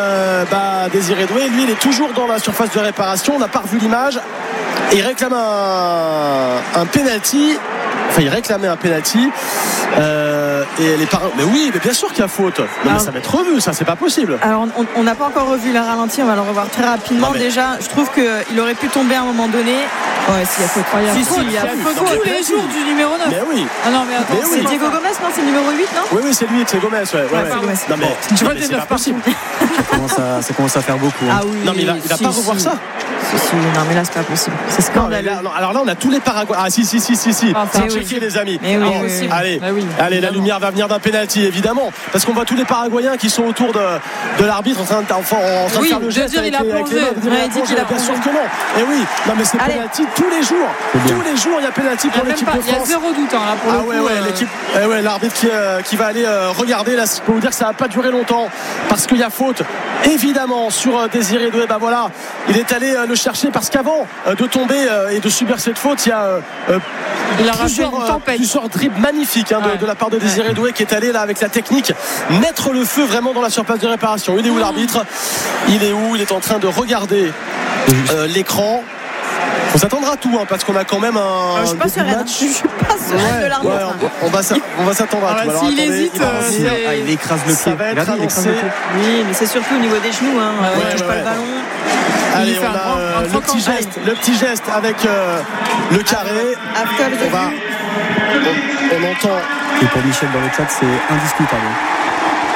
Désiré Doué lui il est toujours dans la surface de réparation. On n'a pas revu l'image et il réclame un penalty. failli réclamer un penalty. Et les mais oui, mais bien sûr qu'il y a faute. Non, mais ça va être revu, ça, c'est pas possible. Alors, on n'a pas encore revu le ralenti, on va le revoir très rapidement. Déjà, je trouve qu'il aurait pu tomber à un moment donné. Ouais, s'il y a faute. Il y a faute tous les jours du numéro 9. Mais oui. Ah non, mais attends, c'est Diego Gomez, non? C'est le numéro 8, non? Oui, c'est lui, c'est Gomez. Ouais. C'est non, mais tu vois, c'est pas possible. Ça commence à faire beaucoup. Ah oui. Non, mais il va pas revoir ça. Non, mais là, c'est pas possible. C'est scandaleux. Alors là, on a tous les Paraguayens. Ah, si. Checker, les amis. Allez, la lumière va venir d'un penalty, évidemment. Parce qu'on voit tous les Paraguayens qui sont autour de l'arbitre en train de faire le geste. Il a plongé. Bien sûr que non. Et oui, non, mais c'est penalty tous les jours. Tous les jours, il y a penalty pour l'équipe de France. Il y a zéro doute là pour le coup. L'équipe. L'arbitre qui va aller regarder. Là, je peux vous dire que ça va pas durer longtemps parce qu'il y a faute. Évidemment sur Désiré Doué. Voilà, il est allé le chercher parce qu'avant de tomber et de subir cette faute, il y a plusieurs dribbles magnifiques de la part de Désiré Doué qui est allé là avec la technique mettre le feu vraiment dans la surface de réparation. Il est où l'arbitre? Il est en train de regarder l'écran. On s'attendra à tout parce qu'on a quand même un. Je suis pas sereine. Je suis pas sereine de l'arbitre. On va s'attendre à tout. S'il hésite, il écrase le pied. Ça va être annoncé. Oui, mais c'est surtout au niveau des genoux. Il touche pas le ballon. Allez, on a le petit geste avec le carré. On entend. Et pour Michel dans le chat, c'est indiscutable.